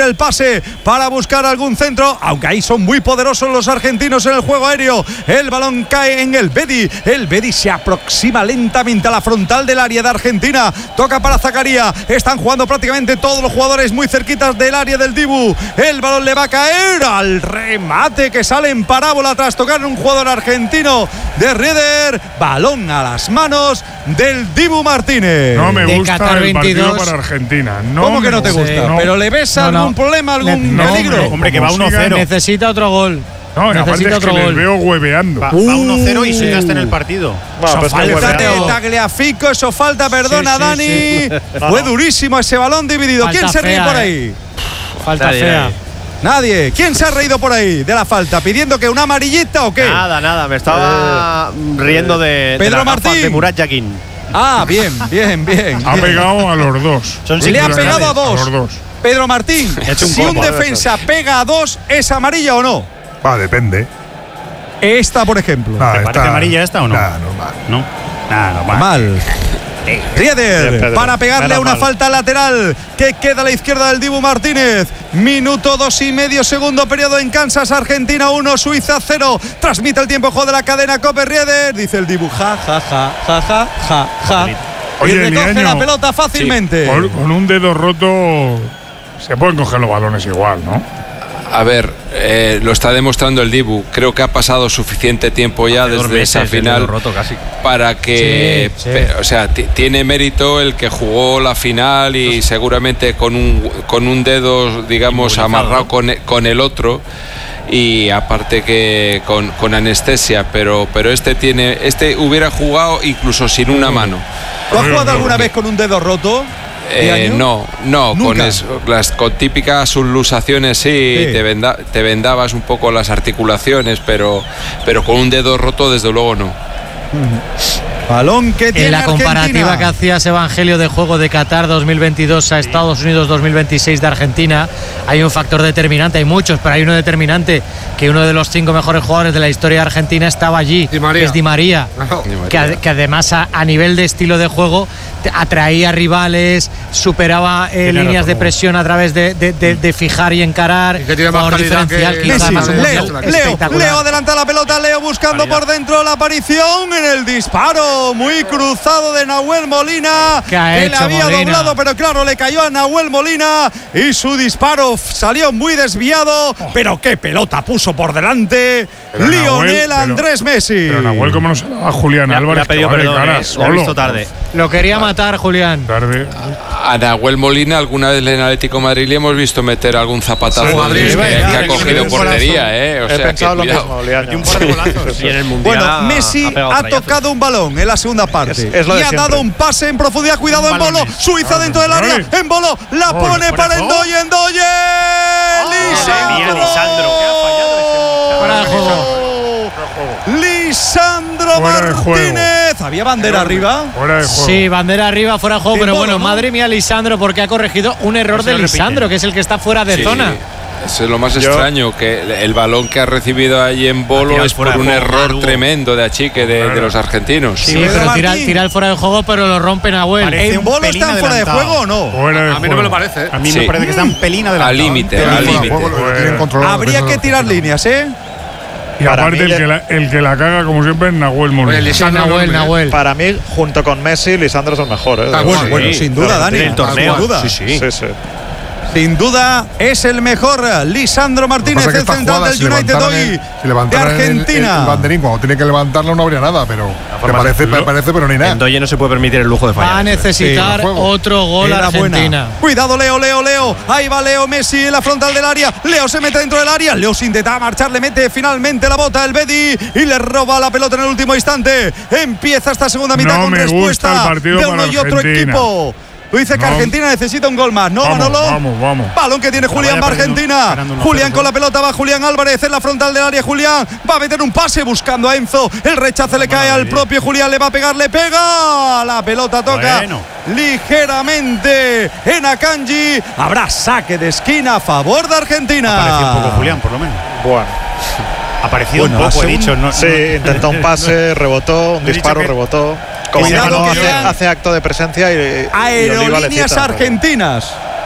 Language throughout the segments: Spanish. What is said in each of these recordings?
el pase para buscar algún centro, aunque ahí son muy poderosos los argentinos en el juego aéreo. El balón cae en el Bedi. El Bedi se aproxima lentamente a la frontal del área de Argentina. Toca para Zakaria. Están jugando prácticamente todos los jugadores muy cerquitas del área del Dibu. El balón le va a caer al remate que sale en parábola tras tocar un jugador argentino de Rieder. Balón a las manos del Dibu Martínez. No me gusta Qatar el 22. partido para Argentina. ¿Cómo que no te gusta? No. ¿Pero le ves algún problema, algún peligro? Hombre, que va 1-0. Necesita otro gol. No, y aparte Necesita es que otro les gol. veo hueveando. Va 1-0 y se gasta en el partido. Bueno, pues Falta de hueveado. Tagliafico, eso falta, perdona, Sí, sí, Dani. sí. Fue durísimo ese balón dividido. Falta ¿Quién se ríe fea, por ahí? Falta Nadie, fea. nadie. Nadie. ¿Quién se ha reído por ahí de la falta? ¿Pidiendo que una amarillita o qué? Nada, me estaba riendo de Pedro las gafas Martín. de Murat Yakin. Ah, bien. Ha pegado a los dos. Le ha pegado a A dos. los dos. Pedro Martín, hecho un si un combo. defensa pega a dos, ¿es amarilla o no? Va, depende. Esta, por ejemplo. Nah, ¿Te parece amarilla esta o no? Nah, normal. No. Nada, normal. Mal. Bien, Rieder Pedro. para pegarle Menos una mal. falta lateral que queda a la izquierda del Dibu Martínez. Minuto 2,5, segundo periodo en Kansas. Argentina 1, Suiza 0. Transmite el tiempo juego de la cadena Cope. Rieder, dice el Dibu, ja. Oye, y recoge Liaño, la pelota fácilmente. Con un dedo roto se pueden coger los balones igual, ¿no? A ver, lo está demostrando el Dibu. Creo que ha pasado suficiente tiempo ya desde esa final roto casi. para que, Sí. o sea, tiene mérito el que jugó la final y seguramente con un dedo, digamos, amarrado con el otro. Y aparte que con anestesia, pero este hubiera jugado incluso sin una mano. ¿Tú has jugado alguna vez con un dedo roto? No, ¿Nunca? con típicas subluxaciones sí. Te vendabas un poco las articulaciones, pero con un dedo roto desde luego no. Balón que tiene En la comparativa Argentina. que hacías, Evangelio, de juego de Qatar 2022 a Estados Unidos 2026 de Argentina, hay un factor determinante, hay muchos, pero hay uno determinante, que uno de los 5 mejores jugadores de la historia de Argentina estaba allí, Di María. que es Di María, que además a nivel de estilo de juego atraía rivales, superaba líneas de presión a través de fijar y encarar. Y que tiene más jugador calidad diferencial, que que hizo Messi, además un mundial Leo espectacular. adelanta la pelota, Leo buscando por dentro la aparición en el disparo muy cruzado de Nahuel Molina, ¿Qué ha que le hecho había Molina? doblado, pero claro, le cayó a Nahuel Molina y su disparo salió muy desviado, pero qué pelota puso por delante Pero Lionel Nahuel, Andrés Messi. Pero Nahuel, ¿cómo no se lo da a Julián Le Álvarez? ha pedido que va de perdón, cara lo he solo. visto tarde. Lo quería matar, Julián. Tarde. A Nahuel Molina alguna vez en el Atlético de Madrid le hemos visto meter algún zapatazo Sí, Madrid, que ya, ha cogido un portería, golazo. o He sea, pensado que lo cuidado. mismo, Liaño. Y un par de golazos. Y en el mundial Bueno, Messi pegado ha trayazos. tocado un balón en la segunda parte Es lo y de ha siempre. dado un pase en profundidad. Cuidado en Bolo. Suiza dentro del área. vale. En Bolo. La Gol, pone fuera para de Endoye. Endoye. Lisandro. Fuera de juego. Lisandro Fuera de juego. Martínez. ¿Había bandera arriba? Fuera de juego. Sí, bandera arriba, fuera de juego, En pero Bolo, bueno, ¿no? madre mía, Lisandro, porque ha corregido un error se de repite. Lisandro, que es el que está fuera de Sí, zona. eso es lo más extraño, que el balón que ha recibido ahí en Bolo tirado es fuera por de un juego, error Manu. tremendo de achique de los argentinos. Sí, Pedro pero Martín. tira el fuera de juego, pero lo rompe Nahuel. Parece ¿En un Bolo pelín están fuera de adelantado. juego o no? Fuera de A mí no me juego. lo parece. A mí Sí. me parece que está un pelín adelantado. Al límite, Fuera al de límite. juego, lo tienen controlado, Habría eso que no- tirar líneas, ¿eh? Y Para aparte mí el que la caga, como siempre, es Nahuel Molina. Oye, Lisandro Nahuel, enorme, Nahuel. Para mí, junto con Messi, Lisandro es el mejor. Ah, bueno, Bueno, sin duda, Dani. En el torneo. Sin duda. Sí, sí. Sí, sí. Sin duda es el mejor Lisandro Martínez, Pasa que el esta central jugada, del si United levantaran hoy si de levantaran Argentina. el banderín, cuando tiene que levantarlo no habría nada, pero me parece, pero ni nada. Endoye no se puede permitir el lujo de fallar. Va a necesitar Sí, otro gol Enhorabuena. Argentina. Cuidado, Leo. Ahí va Leo Messi en la frontal del área. Leo se mete dentro del área. Leo se intenta marchar, le mete finalmente la bota el Bedi y le roba la pelota en el último instante. Empieza esta segunda mitad No con me gusta respuesta el partido de uno para y otro Argentina. equipo. Tú dices que No. Argentina necesita un gol más, ¿no, Vamos, Manolo? vamos. Balón que tiene Julián, va vaya perdiendo, Argentina. ganando 1-0, Julián con la pelota, va Julián Álvarez en la frontal del área. Julián va a meter un pase buscando a Enzo. El rechace le cae al propio Julián, le va a pegar, le pega. La pelota toca Bueno. ligeramente en Akanji. Habrá saque de esquina a favor de Argentina. Apareció un poco Julián, por lo menos. Bueno. Apareció Bueno, un poco, hace he dicho. No, Sí, intentó un pase, rebotó, un He dicho disparo, que- rebotó. Como Cuidado que no que hace acto de presencia y Oliva le Aerolíneas cita. argentinas.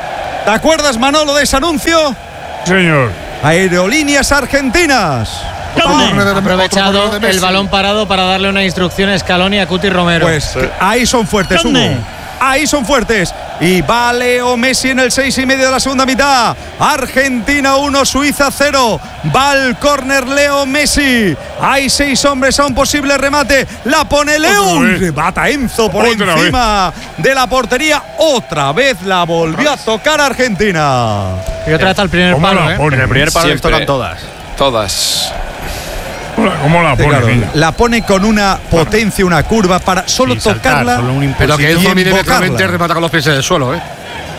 ¿Te acuerdas, Manolo, de ese anuncio? Señor. Aerolíneas Argentinas. Ha aprovechado el balón parado para darle una instrucción a Scaloni y a Cuti Romero. Pues ahí son fuertes, Hugo. Ahí son fuertes. Y va Leo Messi en el 6,5 de la segunda mitad. Argentina 1, Suiza 0. Va al córner Leo Messi. Hay 6 hombres a un posible remate. La pone Leo. Rebata Enzo por encima de la portería. Otra vez la volvió a tocar Argentina. Y otra vez al primer palo. En el primer palo les tocan todas. Todas. ¿Cómo la pone? Claro, la pone con una potencia, una curva para solo tocarla. Pero que Enzo milimétricamente invocarla. remata con los pies en el suelo, ¿eh?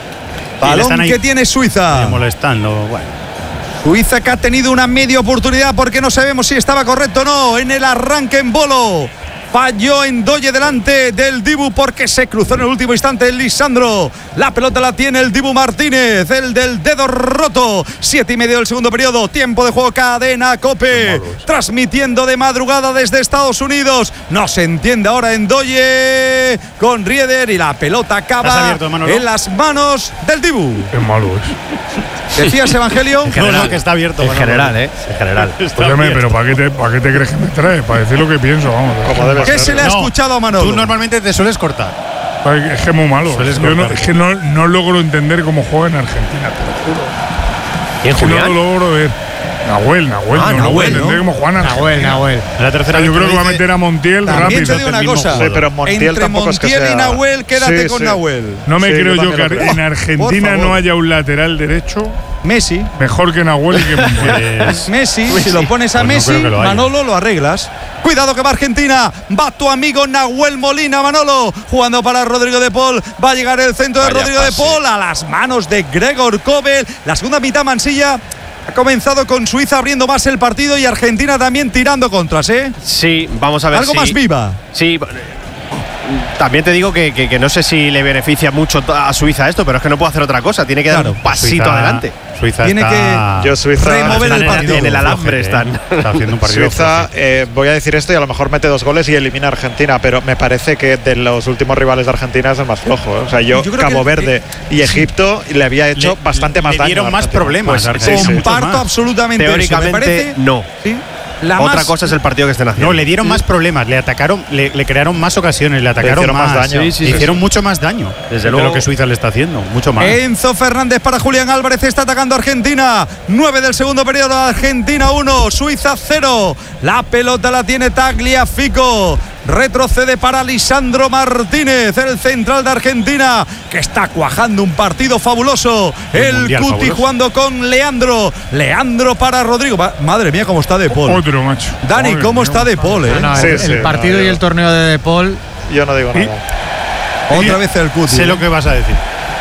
Balón que tiene Suiza. Molestando, bueno. Suiza que ha tenido una media oportunidad porque no sabemos si estaba correcto o no en el arranque en Bolo. Falló Ndoye delante del Dibu porque se cruzó en el último instante el Lisandro. La pelota la tiene el Dibu Martínez, el del dedo roto. 7,5 del segundo periodo. Tiempo de juego, cadena COPE. Transmitiendo de madrugada desde Estados Unidos. No se entiende ahora Ndoye con Rieder y la pelota acaba abierto, en las manos del Dibu. Qué malo es. ¿Decías, Evangelio? En general, que está abierto. En general, En general. Óyeme, pero ¿para qué te crees que me trae? Para decir lo que pienso, vamos. ¿Qué se le ha escuchado a Manolo? Tú normalmente te sueles cortar. Es que es muy malo. Es que no logro entender cómo juega en Argentina, te lo juro. ¿Quién, Es que no Julián? lo logro ver. Nahuel, no puedo entender cómo juegan en Argentina. Nahuel. La tercera Yo creo que va a meter a Montiel También rápido. te digo una cosa. Sí, pero Montiel entre tampoco es que Montiel sea. y Nahuel, quédate con Nahuel. No me Sí, creo yo yo también que lo creo. en Argentina Por favor. no haya un lateral derecho Messi. mejor que Nahuel y que Montiel. Messi, si lo pones a Pues no Messi, creo que lo haya. Manolo, lo arreglas. Cuidado que va Argentina. Va tu amigo Nahuel Molina, Manolo. Jugando para Rodrigo de Paul. Va a llegar el centro de Vaya Rodrigo de pase. Paul a las manos de Gregor Kobel. La segunda mitad, Mansilla, ha comenzado con Suiza abriendo más el partido y Argentina también tirando contras, ¿eh? Sí, vamos a ver Algo si… más viva. Sí, también te digo que no sé si le beneficia mucho a Suiza esto, pero es que no puede hacer otra cosa. Tiene que dar un pasito adelante. Suiza Tiene está, Yo Suiza remover el Están partido. en el alambre están. Está haciendo un partido Suiza, flojo. voy a decir esto y a lo mejor mete 2 goles y elimina a Argentina, pero me parece que de los últimos rivales de Argentina es el más flojo. ¿eh? O sea, yo creo Cabo que- Verde y Egipto le había hecho bastante más le daño. dieron a más Argentina. problemas. Pues, Argentina. sí, sí. Comparto mucho más. absolutamente eso. Teóricamente, Me parece, no. ¿sí? La Otra más- cosa es el partido que estén haciendo. No, le dieron más problemas, le atacaron, le crearon más ocasiones, le atacaron hicieron más daño. le hicieron mucho más daño Desde de luego. lo que Suiza le está haciendo, mucho más. Enzo Fernández para Julián Álvarez, está atacando Argentina. 9 del segundo periodo, Argentina 1, Suiza 0. La pelota la tiene Tagliafico. Retrocede para Lisandro Martínez, el central de Argentina, que está cuajando un partido fabuloso. El mundial Cuti fabuloso. jugando con Leandro. Leandro para Rodrigo. Madre mía, cómo está De Paul. Otro, macho. Dani, Madre cómo mía. está De Paul, eh. No, Sí, el sí, partido no, y yo- el torneo de Paul. Yo no digo nada. Otra vez el Cuti. Sé lo que vas a decir.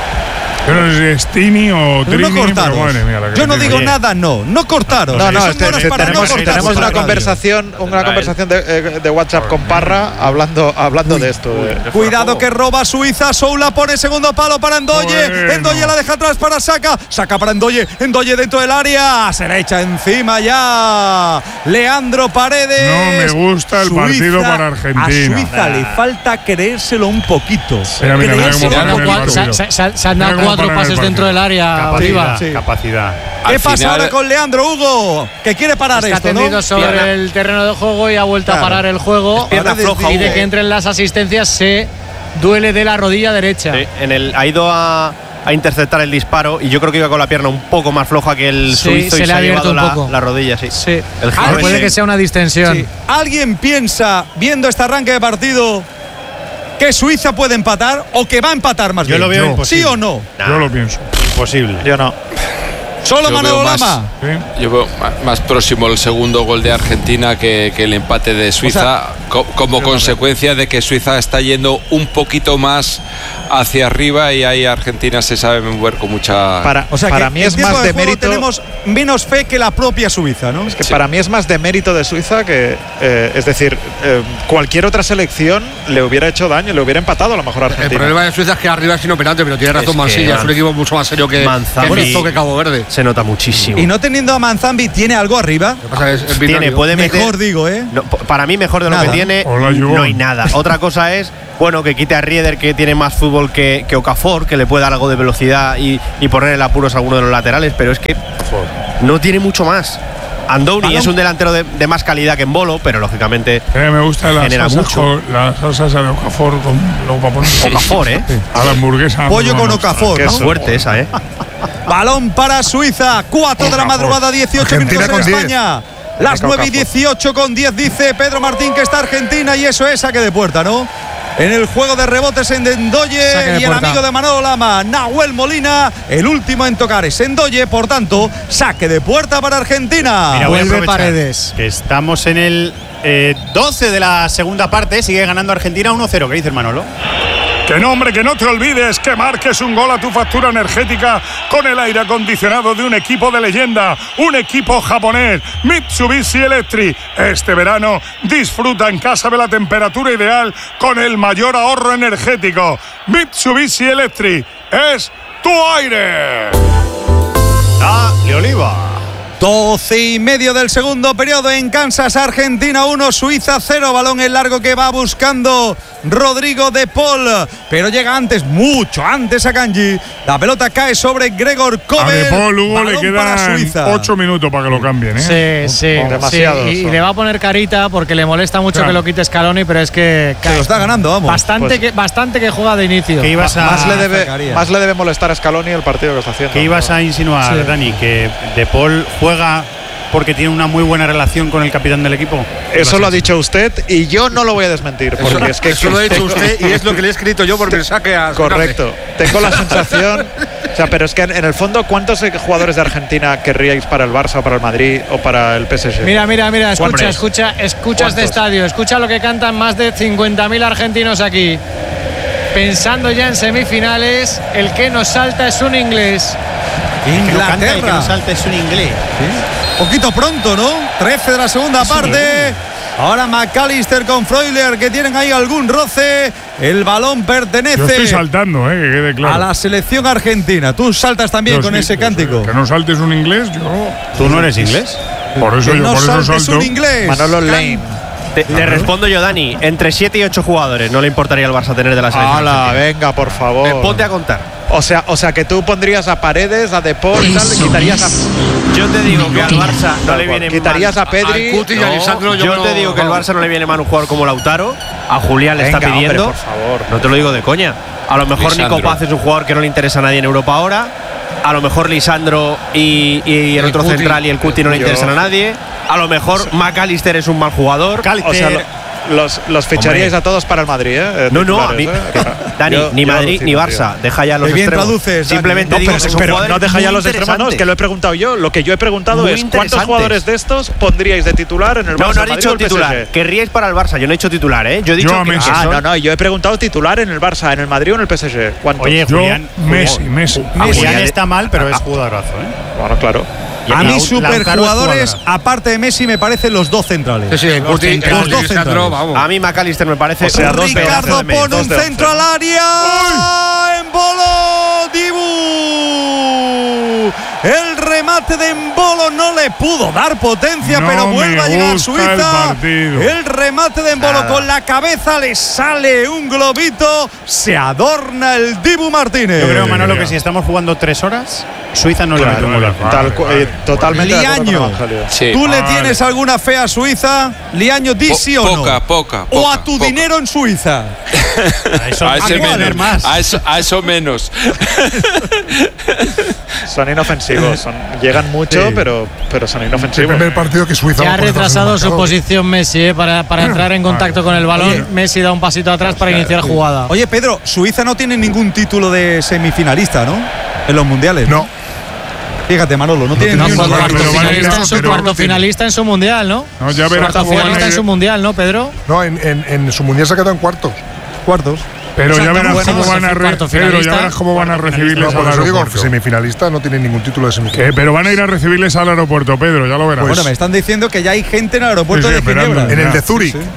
Yo no sé si es Tini o Pero Trini, no pero cortaros. madre mía, la que Yo no le digo tengo. nada, no cortaros. No, Son este, horas para no tenemos cortar una vuestra radio. conversación de WhatsApp con Parra hablando de esto. Cuidado que roba Suiza. Soula pone segundo palo para Ndoye. Bueno. Ndoye la deja atrás para Saka. Saka para Ndoye. Ndoye dentro del área. Se le echa encima ya Leandro Paredes. No me gusta el partido para Argentina. A Suiza le falta creérselo un poquito. Mira, mira, mira Creérselo cómo un paran el poquito. partido. Se han dado Mira cómo 4 paran el pases dentro partido. del área, Oliva. Sí. Capacidad. ¿Qué Al pasa final- ahora con Leandro, Hugo? Que quiere parar Está esto, tendido ¿no? sobre Pierna. el terreno de juego y ha vuelto Claro. a parar el juego. Pierna floja, Pide Hugo. que entren las asistencias. Se duele de la rodilla derecha. Sí, ha ido a interceptar el disparo y yo creo que iba con la pierna un poco más floja que el Sí, suizo se y le ha ha abierto llevado un poco. la rodilla, sí. Sí. El giro Alguien- Puede ese. que sea una distensión. Sí. ¿Alguien piensa, viendo este arranque de partido, que Suiza puede empatar o que va a empatar más Yo bien? lo veo Yo. imposible. ¿Sí o no? Yo lo pienso. Imposible. Yo no. Solo Yo Manolo veo más- Lama. ¿Sí? Yo veo más próximo el segundo gol de Argentina que el empate de Suiza, como consecuencia de que Suiza está yendo un poquito más hacia arriba y ahí Argentina se sabe mover con mucha… O sea, para que mí en es tiempo más de de juego mérito. tenemos menos fe que la propia Suiza, ¿no? Que para mí es más de mérito de Suiza que, es decir, cualquier otra selección le hubiera hecho daño, le hubiera empatado a lo mejor a El Argentina. problema de Suiza es que arriba es inoperante, pero tiene razón que Mansilla, es un equipo mucho más serio que Manzambi- esto que Cabo Verde. Se nota muchísimo. Y no teniendo a Manzambi, ¿tiene algo arriba? Lo que pasa es Tiene, binario. puede meter. Mejor, digo, ¿eh? No, para mí mejor de lo Nada. que tiene, Hola, no hay nada. Otra cosa es, bueno, que quite a Rieder, que tiene más fútbol que Okafor, que le puede dar algo de velocidad y poner en apuros a alguno de los laterales, pero es que no tiene mucho más. Andoni es un delantero de más calidad que Embolo, pero lógicamente me gusta genera mucho. La salsa de Okafor luego para poner Okafor, a la hamburguesa. Pollo con Okafor, Qué ¿no? fuerte esa, Balón para Suiza, 4 de la madrugada, 18 Argentina minutos en con España. Las 9:18 con 10 dice Pedro Martín que está Argentina y eso es saque de puerta, ¿no? En el juego de rebotes en Endoye y el amigo de Manolo Lama, Nahuel Molina, el último en tocar es Endoye, por tanto, saque de puerta para Argentina. Mira, Vuelve Paredes. Que estamos en el 12 de la segunda parte, sigue ganando Argentina 1-0. ¿Qué dice Manolo? Que no, hombre, que no te olvides que marques un gol a tu factura energética con el aire acondicionado de un equipo de leyenda, un equipo japonés, Mitsubishi Electric. Este verano disfruta en casa de la temperatura ideal con el mayor ahorro energético. Mitsubishi Electric es tu aire. Dale, Oliva. 12:30 del segundo periodo en Kansas, Argentina 1, Suiza 0. Balón en largo que va buscando Rodrigo de Paul, pero llega antes, mucho antes a Kanji. La pelota cae sobre Gregor Kobel. A De Paul, Hugo, le quedan 8 minutos para que lo cambien, Sí. Demasiado. Y le va a poner carita porque le molesta mucho que lo quite Scaloni, pero es que se lo está ganando, vamos. Bastante que juega de inicio. ¿Qué ibas Más le debe molestar a Scaloni el partido que está haciendo. ¿Qué ibas a insinuar, Dani? ¿Que De Paul juega porque tiene una muy buena relación con el capitán del equipo? Eso lo ha dicho usted y yo no lo voy a desmentir. Porque es que eso lo ha dicho usted y es lo que le he escrito yo por mensaje a correcto. Tengo la sensación. O sea, pero es que en el fondo, ¿cuántos jugadores de Argentina querríais para el Barça o para el Madrid o para el PSG? Mira, escucha este estadio, escucha lo que cantan más de 50.000 argentinos aquí. Pensando ya en semifinales, el que nos salta es un inglés. Inglaterra. El que no salta es un inglés. Poquito pronto, ¿no? 13 de la segunda parte. Ahora McAllister con Freuler, que tienen ahí algún roce. El balón pertenece. Yo estoy saltando, que quede claro. A la selección argentina. Tú saltas también con ese cántico. Que no saltes un inglés, yo. ¿Tú no eres inglés? Por eso que yo no por eso saltes salto. un inglés. Manolo Lane. Te respondo yo, Dani. Entre 7 y 8 jugadores no le importaría al Barça tener de la selección. ¡Hala, venga, por favor! Ponte a contar. O sea que tú pondrías a Paredes, a De Paul y tal, le quitarías a. Yo te digo que al Barça no le viene quitarías mal. a Pedri. Cuti y a Lisandro, yo te digo que al Barça no le viene mal un jugador como Lautaro. A Julián le está pidiendo. Hombre, por favor. No te lo digo de coña. A lo mejor Lisandro. Nico Paz es un jugador que no le interesa a nadie en Europa ahora. A lo mejor Lisandro y el otro Cuti. central y el Cuti no le interesan a nadie. A lo mejor McAllister es un mal jugador. O sea, los ficharíais a todos para el Madrid, ¿eh? No, a mí, Dani, ni Madrid ni Barça. Deja ya los Qué bien extremos. traduces, Simplemente Dani. digo que son pero jugadores no deja ya muy los extremos, no, es que lo he preguntado yo. Lo que yo he preguntado Muy es ¿cuántos interesantes. jugadores de estos pondríais de titular en el Barça? No, no he Madrid dicho o el titular. PSG? Querríais para el Barça. Yo no he dicho titular, ¿eh? Yo he dicho Yo a que Messi. No, yo he preguntado titular en el Barça, en el Madrid o en el PSG. ¿Cuántos? Oye, Yo, Julián. Messi. Julián está mal, pero es jugadorazo, ¿eh? Bueno, claro. A mí Lautaro es superjugadores, cuadrado. aparte de Messi, me parecen los dos centrales. Sí, Cuti y centrales. Los dos Lisandro, centrales. vamos. A mí McAllister me parece. O sea, dos de Ricardo once, pone dos un de once. centro al área. Embolo, Dibu. El remate de Embolo no le pudo dar potencia, No pero me vuelve a llegar gusta Suiza. el partido. El remate de Embolo con la cabeza le sale un globito. Se adorna el Dibu Martínez. Yo creo, Manolo, que si estamos jugando 3 horas, Suiza no le mete un gol. Totalmente de acuerdo Liaño, con Evangelio. Sí. ¿tú le tienes alguna fe a Suiza? Liaño, di sí o no. Poca. O a tu dinero en Suiza. A ese ¿a cuál? menos. A eso menos. Son inofensivos. Llegan mucho, pero son El inofensivos. primer partido que Suiza Ya va ha a poner retrasado dos en el su marcador. posición Messi para entrar en contacto con el balón. Messi da un pasito atrás para iniciar jugada. Oye, Pedro, Suiza no tiene ningún título de semifinalista, ¿no? En los mundiales. No. Fíjate, Manolo, no tiene No, ni pues uno. pero cuarto van a ir finalista a- en su pero cuarto no tiene. finalista en su mundial, ¿no? No, ya verás Cuarto cómo van a finalista en ir. su mundial, ¿no, Pedro? No, en su mundial se ha quedado en cuartos. Cuartos. Pero ya Exacto, verás bueno, cómo van a cuarto Pedro, ya finalista. verás cómo van a recibirles No, por al eso digo, aeropuerto. semifinalista no tiene ningún título de semifinalista. Pero van a ir a recibirles al aeropuerto, Pedro, ya lo verás. Bueno, me están diciendo que ya hay gente en el aeropuerto Sí, de esperando. Ginebra. En el de Zúrich.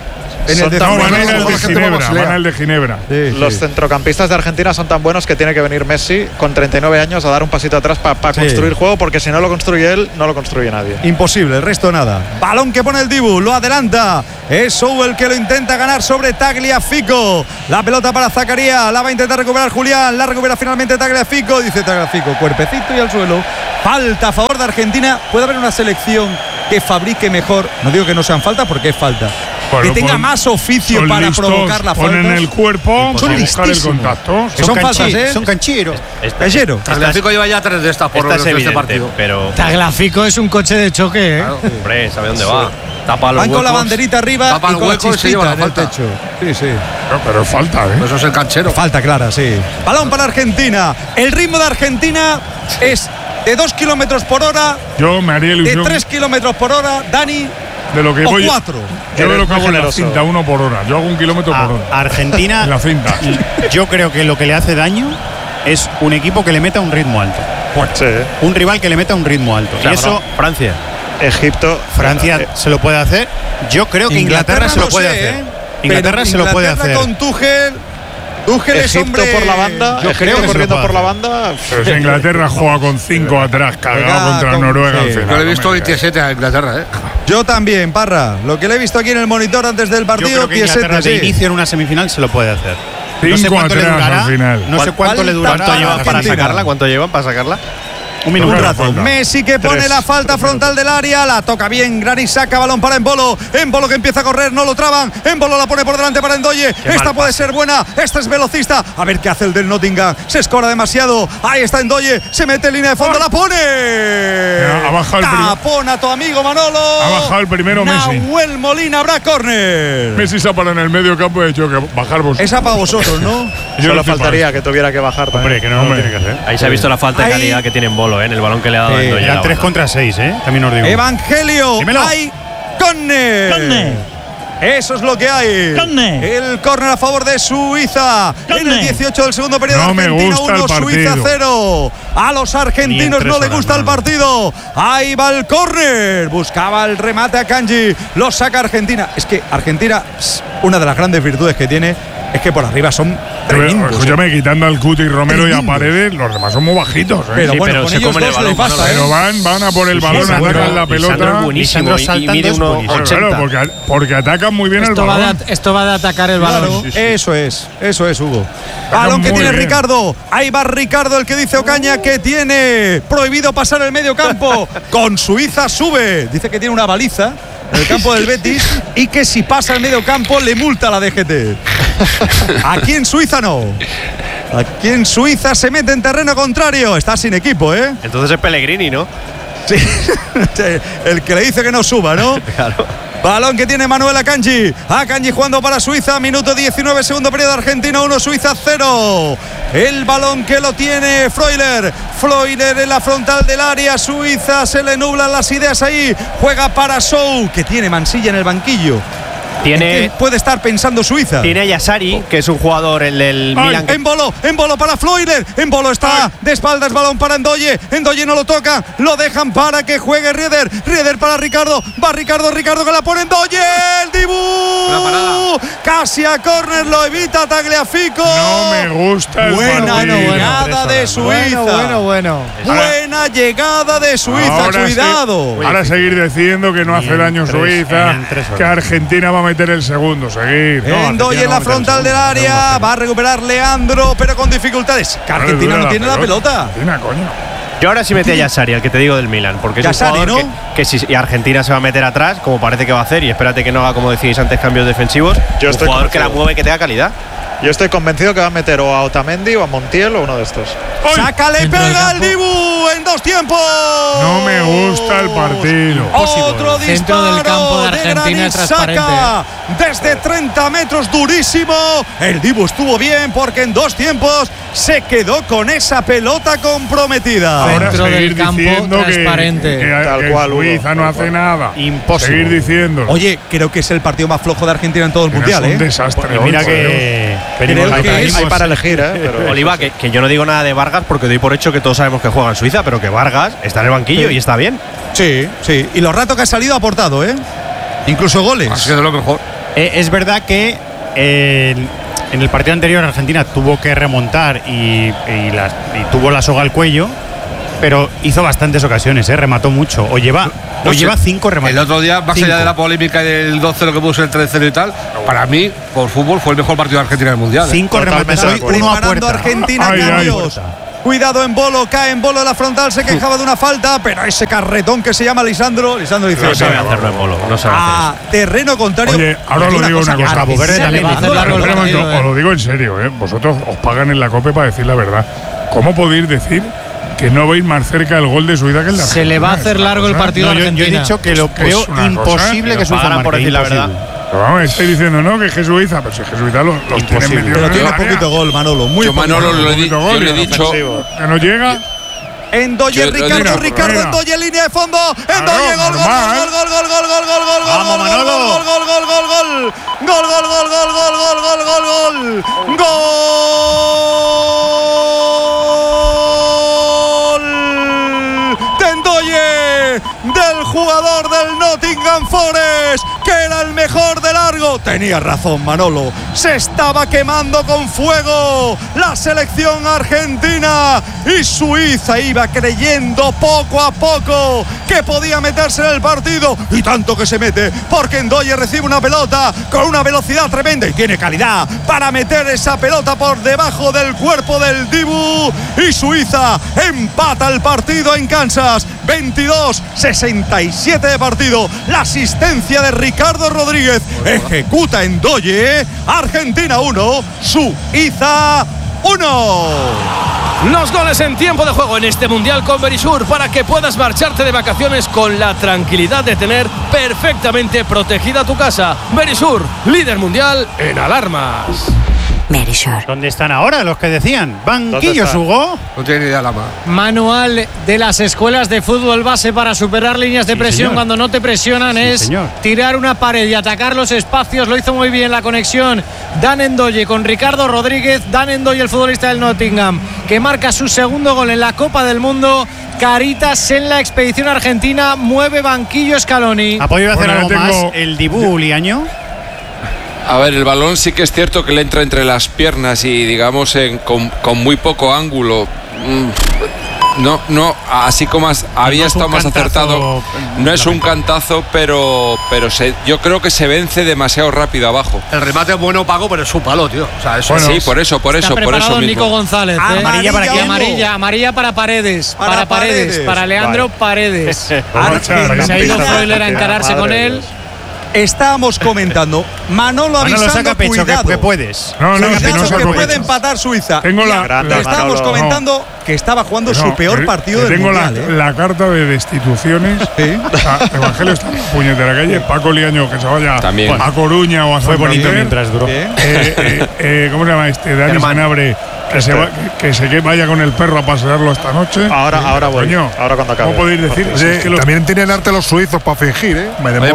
En el de No, van a Ginebra. ir al de Ginebra. Van al de Ginebra. Los centrocampistas de Argentina son tan buenos que tiene que venir Messi con 39 años a dar un pasito atrás para construir juego, porque si no lo construye él, no lo construye nadie. Imposible, el resto nada. Balón que pone el Dibu, lo adelanta. Es Sou el que lo intenta ganar sobre Tagliafico. La pelota para Zakaria, la va a intentar recuperar Julián. La recupera finalmente Tagliafico. Dice Tagliafico, cuerpecito y al suelo. Falta a favor de Argentina. Puede haber una selección que fabrique mejor. No digo que no sean faltas porque es falta. Bueno, que tenga más oficio para listos, provocar la falta. Ponen el cuerpo Son para buscar el listísimos. contacto. Que son faltas, ¿eh? Son cancheros. Callero. Tagliafico lleva ya 3 de estas por Esta es este evidente, partido. pero Tagliafico es un coche de choque, ¿eh? hombre, ¿sabe dónde va? Tapa los Van con la huecos. banderita arriba Tapa y el con la hueco y se lleva chispita la en el falta. techo. Sí, sí. Pero es falta, ¿eh? Eso es el canchero. Falta clara, sí. Balón para Argentina. El ritmo de Argentina es de 2 kilómetros por hora, Yo me haría de ilusión 3 kilómetros por hora, Dani, de lo que o voy. 4. Yo Eres lo que muy hago en la generoso. cinta, 1 por hora. Yo hago 1 kilómetro por hora. Argentina, En la cinta. yo creo que lo que le hace daño es un equipo que le meta un ritmo alto. Sí. Un rival que le meta un ritmo alto. O sea, y eso Francia. Egipto. Francia se lo puede hacer. Yo creo que Inglaterra se lo puede hacer. Inglaterra se lo puede hacer. Con Tuchel. Tuchel es Egipto hombre. por la banda, Yo Egipto creo que se lo corriendo puede por la hacer. banda. Pero si Inglaterra juega con 5 atrás, cagado contra Noruega al sí. final. Yo le he no visto me digas. 27 a Inglaterra, Yo también, Parra. Lo que le he visto aquí en el monitor antes del Yo partido, creo que 17, Inglaterra de sí. inicio en una semifinal se lo puede hacer. No sé 5 cuánto le atrás durará. al final. No sé cuánto le durará. ¿Cuánto lleva para Argentina? sacarla? ¿Cuánto llevan para sacarla? Un minuto. Un Claro, rato. falta. Messi que pone 3 la falta frontal del área, la toca bien, Granit saca balón para Embolo, Embolo que empieza a correr, no lo traban, Embolo la pone por delante para Endoye, esta puede ser buena, esta es velocista, a ver qué hace el del Nottingham, se escora demasiado, ahí está Endoye, se mete en línea de fondo, la pone, Ha bajado el tapona a tu amigo Manolo, Ha bajado el primero Messi. Nahuel Molina, habrá córner. Messi se ha parado en el medio campo y ha dicho que bajar vosotros. Esa para vosotros, ¿no? Yo Solo no estoy faltaría que tuviera que bajar también. Hombre, que no lo tiene que hacer. Ahí se ha visto la falta de Ahí- calidad que tiene en Bolo, en el balón que le ha dado Endoye. Eran 3 contra 6, también os digo. Evangelio, Dímelo. hay córner. Eso es lo que hay. El córner a favor de Suiza. En el 18 del segundo periodo. No me Argentina gusta el 1, Suiza partido. 0. A los Ni argentinos en 3 no le horas, gusta el no. partido. Ahí va el córner. Buscaba el remate a Kanji. Lo saca Argentina. Es que Argentina, una de las grandes virtudes que tiene es que por arriba son tremendos. Escúchame, quitando al Cuti, Romero y a Tremendos. Paredes, los demás son muy bajitos. ¿eh? Pero Sí, bueno, pero con se ellos comen el dos les balón, basta, Pero van a por el balón, Lisandro- atacan la Lisandro es pelota. buenísimo Lisandro y saltando mide es buenísimo. 1,80. Claro, porque atacan muy bien el Esto va, balón. esto va de atacar el Claro, balón. eso es, Hugo. Balón que muy tiene bien. Ricardo. Ahí va Ricardo, el que dice Ocaña que tiene prohibido pasar el medio campo. Con Suiza sube. Dice que tiene una baliza en el campo del Betis y que si pasa el medio campo le multa la DGT. Aquí en Suiza no. Aquí en Suiza se mete en terreno contrario. Está sin equipo, ¿eh? Entonces es Pellegrini, ¿no? Sí. El que le dice que no suba, ¿no? Claro. Balón que tiene Manuel Akanji. Akanji jugando para Suiza. Minuto 19, segundo periodo. Argentina 1, Suiza 0. El balón que lo tiene Freuler. Freuler en la frontal del área. Suiza se le nublan las ideas ahí. Juega para Sou, que tiene Mansilla en el banquillo. ¿En qué puede estar pensando Suiza? Tiene a Yassari, que es un jugador el del Milan. Embolo para Freuler. Embolo está de espaldas, balón para Endoye. Endoye no lo toca, lo dejan para que juegue Rieder. Rieder para Ricardo. Va Ricardo que la pone Endoye. El Dibu. Casi a córner, lo evita Tagliafico. No me gusta el Buena partido. llegada de Suiza. Buena llegada de Suiza, Ahora cuidado. Ahora seguir diciendo que no hace daño Suiza, que Argentina va a meter el segundo, seguir. No, Endoye en la frontal del área, va a recuperar Leandro, pero con dificultades. Que Argentina no tiene la pelota. Argentina, coño. Yo ahora sí metí a Yassari, el que te digo del Milan, porque es Yassari, un jugador ¿no? que si y Argentina se va a meter atrás, como parece que va a hacer, y espérate que no haga, como decíais antes, cambios defensivos. Yo Un estoy jugador que la convencido. mueve y que tenga calidad. Yo estoy convencido que va a meter o a Otamendi o a Montiel o uno de estos. Sácale, Centro del pega al campo. Dibu en 2 tiempos. No me gusta el partido. Otro Centro disparo del campo de de Argentina Granit es transparente. Xhaka. Desde 30 metros, durísimo. El Dibu estuvo bien porque en 2 tiempos se quedó con esa pelota comprometida. Ahora Centro del seguir campo diciendo transparente. que Tal que cual, Hugo, Suiza no tal hace cual. nada. Imposible. Seguir diciendo. Oye, creo que es el partido más flojo de Argentina en todo el mundial, es un ¿eh? desastre. Mira hoy, que Creo que es- Hay para elegir, pero Oliva, que yo no digo nada de Vargas porque doy por hecho que todos sabemos que juega en Suiza, pero que Vargas está en el banquillo Sí. y está bien. Sí, sí. Y los ratos que ha salido ha aportado, ¿eh? Incluso goles. Ha sido de lo mejor. Es verdad que en el partido anterior Argentina tuvo que remontar y tuvo la soga al cuello, pero hizo bastantes ocasiones, remató mucho. O lleva 5 remates. El otro día, más allá de la polémica y del 2-0 que puso el 3-0 y tal, para mí, por fútbol, fue el mejor partido de Argentina en el Mundial. 5 remates hoy, 1 a puerta. Argentina cambios. Cuidado en Bolo, cae en Bolo de la frontal, se quejaba de una falta, pero ese carretón que se llama Lisandro dice: no sabe hacerlo en Bolo, no sabe hacer eso. Terreno contrario. Oye, ahora lo digo una cosa. Os lo digo en serio, vosotros os pagan en la COPE para decir la verdad. ¿Cómo podéis decir que no veis más cerca el gol de Suiza que el de Argentina? Se le va a hacer largo el partido a Argentina. Yo he dicho que lo creo imposible que Suiza marque, por decir la verdad. Pero vamos, estáis diciendo no, que es Jesuiza, pero si Jesuiza los tiene metidos. Pero tiene poquito gol, Manolo. Muy yo Manolo yo le he dicho que no llega. Endoye, Ricardo Endoye, línea de fondo. Endoye, gol. Vamos, Manolo. Gol de Endoye, del jugador del Nottingham Forest, que era el mejor de largo. Tenía razón Manolo, se estaba quemando con fuego la selección argentina y Suiza iba creyendo poco a poco que podía meterse en el partido, y tanto que se mete, porque Endoye recibe una pelota con una velocidad tremenda y tiene calidad para meter esa pelota por debajo del cuerpo del Dibu, y Suiza empata el partido en Kansas. 22-67 de partido. La asistencia de Ricardo Rodríguez ejecuta Endoye. Argentina 1, Suiza 1. Los goles en tiempo de juego en este Mundial con Verisur, para que puedas marcharte de vacaciones con la tranquilidad de tener perfectamente protegida tu casa. Verisur, líder mundial en alarmas. Verisur. ¿Dónde están ahora los que decían? ¿Banquillos, Hugo? No tiene ni idea, Lama. Manual de las escuelas de fútbol base para superar líneas de presión, señor. Cuando no te presionan, señor. Tirar una pared y atacar los espacios. Lo hizo muy bien la conexión Dan Endoye con Ricardo Rodríguez. Dan Endoye, el futbolista del Nottingham, que marca su segundo gol en la Copa del Mundo. Caritas en la expedición argentina. Mueve banquillo Scaloni. ¿Ha podido hacer algo más el Dibu Liaño? A ver, el balón sí que es cierto que le entra entre las piernas y digamos con muy poco ángulo. No, así como había estado más acertado. No es un cantazo, pero yo creo que se vence demasiado rápido abajo. El remate es bueno, Paco, pero es su palo, tío. O sea, eso sí, por eso mismo. Nico González. Amarilla para quién. Amarilla para Paredes. Para Leandro Paredes. Se ha ido Freuler a encararse con él. Estábamos comentando, Manolo avisando, saca pecho, cuidado, que puedes. No, que puede empatar Suiza. Estábamos comentando que estaba jugando su peor partido del Mundial. Tengo la carta de destituciones. ¿Sí? Evangelio está en la puñetera calle. Paco Liaño, que se vaya a Coruña o a Fue bonito mientras duró. ¿Cómo se llama este? Dani Sanabre. Que se vaya con el perro a pasearlo esta noche. Ahora voy. Ahora cuando acabe. ¿Cómo podéis decir? También tienen arte los suizos para fingir,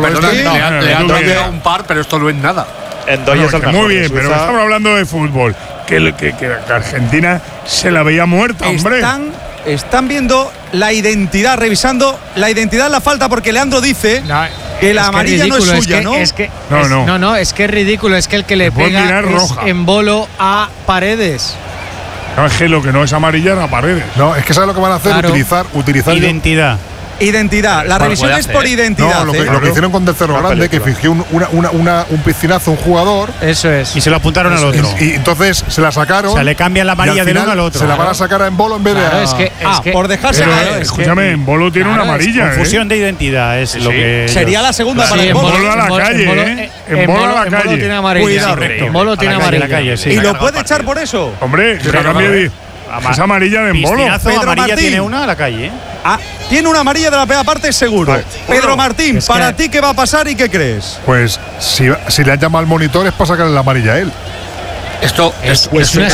Leandro lleva un par, pero esto no es nada. Endoye es el mejor. Muy bien, pero estamos hablando de fútbol. Que Argentina se la veía muerta, hombre. Están viendo la identidad, revisando la identidad de la falta, porque Leandro dice que la amarilla no es suya, ¿no? Es que es ridículo. Es que el que le pega es en Bolo a Paredes. No, es que lo que no es amarilla era Paredes. No, es que ¿sabes lo que van a hacer? Claro. Utilizar identidad. La revisión es por identidad. No, lo que hicieron con Del Cerro Grande, que fingió un piscinazo a un jugador. Eso es. Y se lo apuntaron al otro. Y entonces se la sacaron. O sea, le cambian la amarilla del uno al otro. Se la van a sacar a Embolo en vez de a… Es que por dejarse caer. Escúchame, Embolo tiene una amarilla. Confusión de identidad es lo que… Sería la segunda para Embolo a la calle, Embolo a la calle. tiene amarilla. Embolo tiene amarilla. ¿Y lo puede echar por eso? Hombre, que cambie esa amarilla de Embolo. Pedro Martín tiene una a la calle. Tiene una amarilla de la primera parte seguro. Pedro Martín, para ti, ¿qué va a pasar y qué crees? Pues si le han llamado al monitor es para sacarle la amarilla a él. Esto es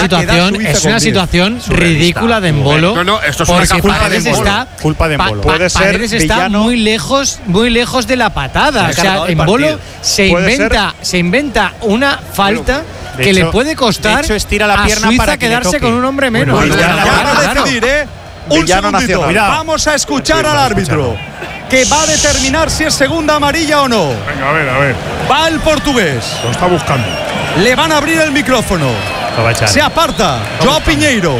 una situación ridícula de Embolo. Esto es una culpa de Embolo. Paredes está muy lejos de la patada. O sea, Embolo se inventa una falta que le puede costar a Suiza quedarse con un hombre menos. Un segundito, vamos a escuchar al árbitro, que va a determinar si es segunda amarilla o no. Venga, a ver. Va el portugués. Lo está buscando. Le van a abrir el micrófono. Lo va a echar. Se aparta. Joao Piñeiro.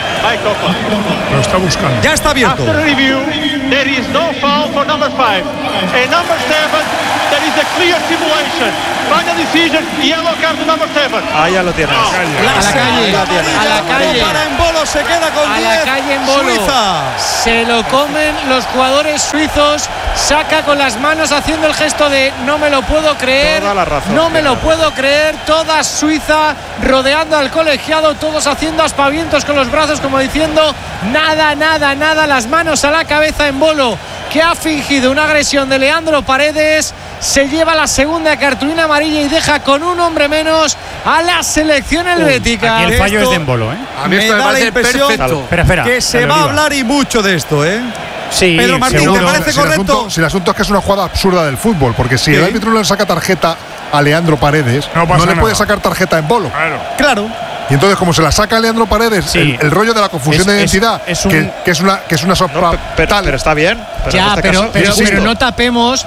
Lo está buscando. Ya está abierto. After review, there is no foul for number 5. And number 7, there is a clear simulation. Final decision, yellow card to number 7. Ahí ya lo tienes. A la calle. A la calle. Para Embolo, se queda con 10. A la calle Embolo. Suiza. Se lo comen los jugadores suizos. Saca con las manos haciendo el gesto de no me lo puedo creer. Toda la razón, no me lo claro. puedo creer. Toda Suiza rodeando al colegiado. Todos haciendo aspavientos con los brazos como diciendo nada. Las manos a la cabeza Embolo, que ha fingido una agresión de Leandro Paredes. Se lleva la segunda cartulina amarilla y deja con un hombre menos a la selección helvética. Aquí el fallo es de Embolo, ¿eh? A mí Me esto me da la parece impresión perfecto. Espera. que se dale, va a Oliva. hablar y mucho de esto, ¿eh? Sí, Pedro Martín, seguro. ¿te parece correcto? Si el asunto es que es una jugada absurda del fútbol, porque si Sí. el árbitro no le saca tarjeta a Leandro Paredes, No pasa le puede nada. sacar tarjeta a Embolo. Claro. Y entonces, como se la saca a Leandro Paredes, Sí. el rollo de la confusión de identidad, es un- que es una sopla tal. Pero está bien. Pero Ya, en este pero caso, no tapemos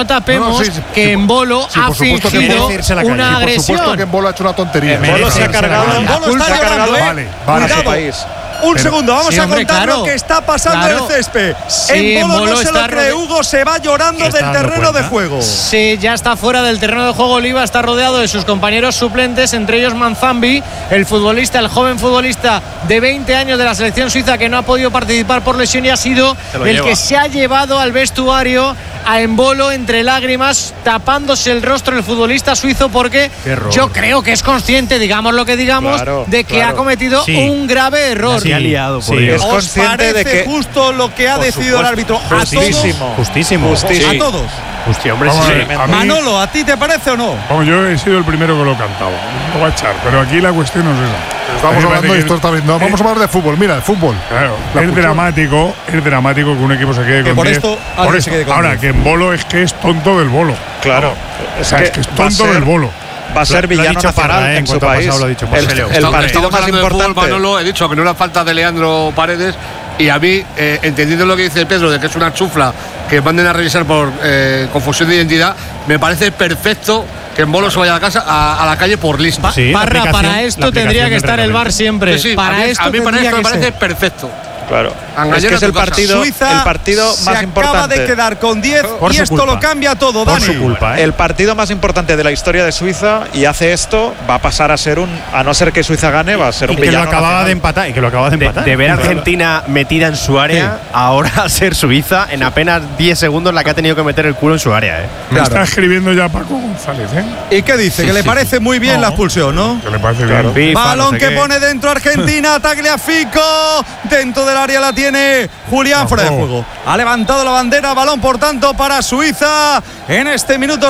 No, sí, que Embolo sí, ha por supuesto que fingido puede irse a la calle. una Y por supuesto agresión. que Embolo ha hecho una tontería. Embolo se ha cargado. Embolo está llorando, ¿eh? Vale, Cuidado. país. Un Pero- segundo, vamos Sí, a hombre, contar claro. lo que está pasando Claro. en el césped. Sí, Embolo no Embolo se lo está cree, Hugo se va llorando Se está del dando terreno de cuenta. juego. Sí, ya está fuera del terreno de juego Oliva, está rodeado de sus compañeros suplentes, entre ellos Manzambi, el joven futbolista de 20 años de la selección suiza que no ha podido participar por lesión y ha sido el que se ha llevado al vestuario a Embolo entre lágrimas, tapándose el rostro el futbolista suizo porque yo creo que es consciente, digamos lo que digamos, Claro, de que claro. ha cometido Sí. un grave error. Se ha liado, por Sí, Dios. es ¿Os consciente parece de que justo lo que ha Por decidido el supuesto. árbitro? A Justísimo. Justísimo. Justísimo. todos. A todos. Hostia, hombre, Vamos sí. a ver, a mí- Manolo, ¿a ti te parece o no? Vamos, yo he sido el primero que lo cantaba. Lo va a echar, pero aquí la cuestión no es esa. Estamos A mí me hablando parece de que esto esta vez. No, vamos a hablar de fútbol. Mira, de fútbol. Claro, La es pulsión. dramático que un equipo se quede Que con por 10. esto alguien se quede con Ahora, 10. que en bolo es que es tonto del bolo. Claro. O sea, es que es va a tonto ser- del bolo. Va a ser Lo ha villano dicho nacional Ferra, en en su cuanto ha país. pasado, lo ha dicho por El Peleo. partido más Estamos hablando de fútbol, importante. Manolo, he dicho que no era falta de Leandro Paredes y a mí, entendiendo lo que dice Pedro de que es una chufla que manden a revisar por confusión de identidad, me parece perfecto que en Bolo se vaya a la casa a la calle por lista. Sí, la Parra, aplicación- para esto la tendría aplicación que del estar el reglamento. VAR siempre. Sí, para a mí, esto a mí tendría me que parece ser. perfecto. Claro. Engañar Es que a es tu el casa. partido, Suiza el partido más se acaba importante. de quedar con 10 Por y su esto culpa. lo cambia todo, Por Dani. su culpa, ¿eh? El partido más importante de la historia de Suiza y hace esto, va a pasar a ser a no ser que Suiza gane, va a ser Y un que lo villano acababa nacional. de empatar. Y que lo acababa de empatar. De ver a Argentina metida en su área, ahora a ser Suiza, en apenas 10 segundos la que ha tenido que meter el culo en su área. Me está escribiendo ya Paco González, ¿eh? ¿Y qué dice? Que le parece muy bien la expulsión, ¿no? Que le parece bien. FIFA, Balón no sé que qué. pone dentro Argentina, Tagliafico, dentro del área la tiene Julián, fuera de juego. Ha levantado la bandera, balón por tanto para Suiza en este minuto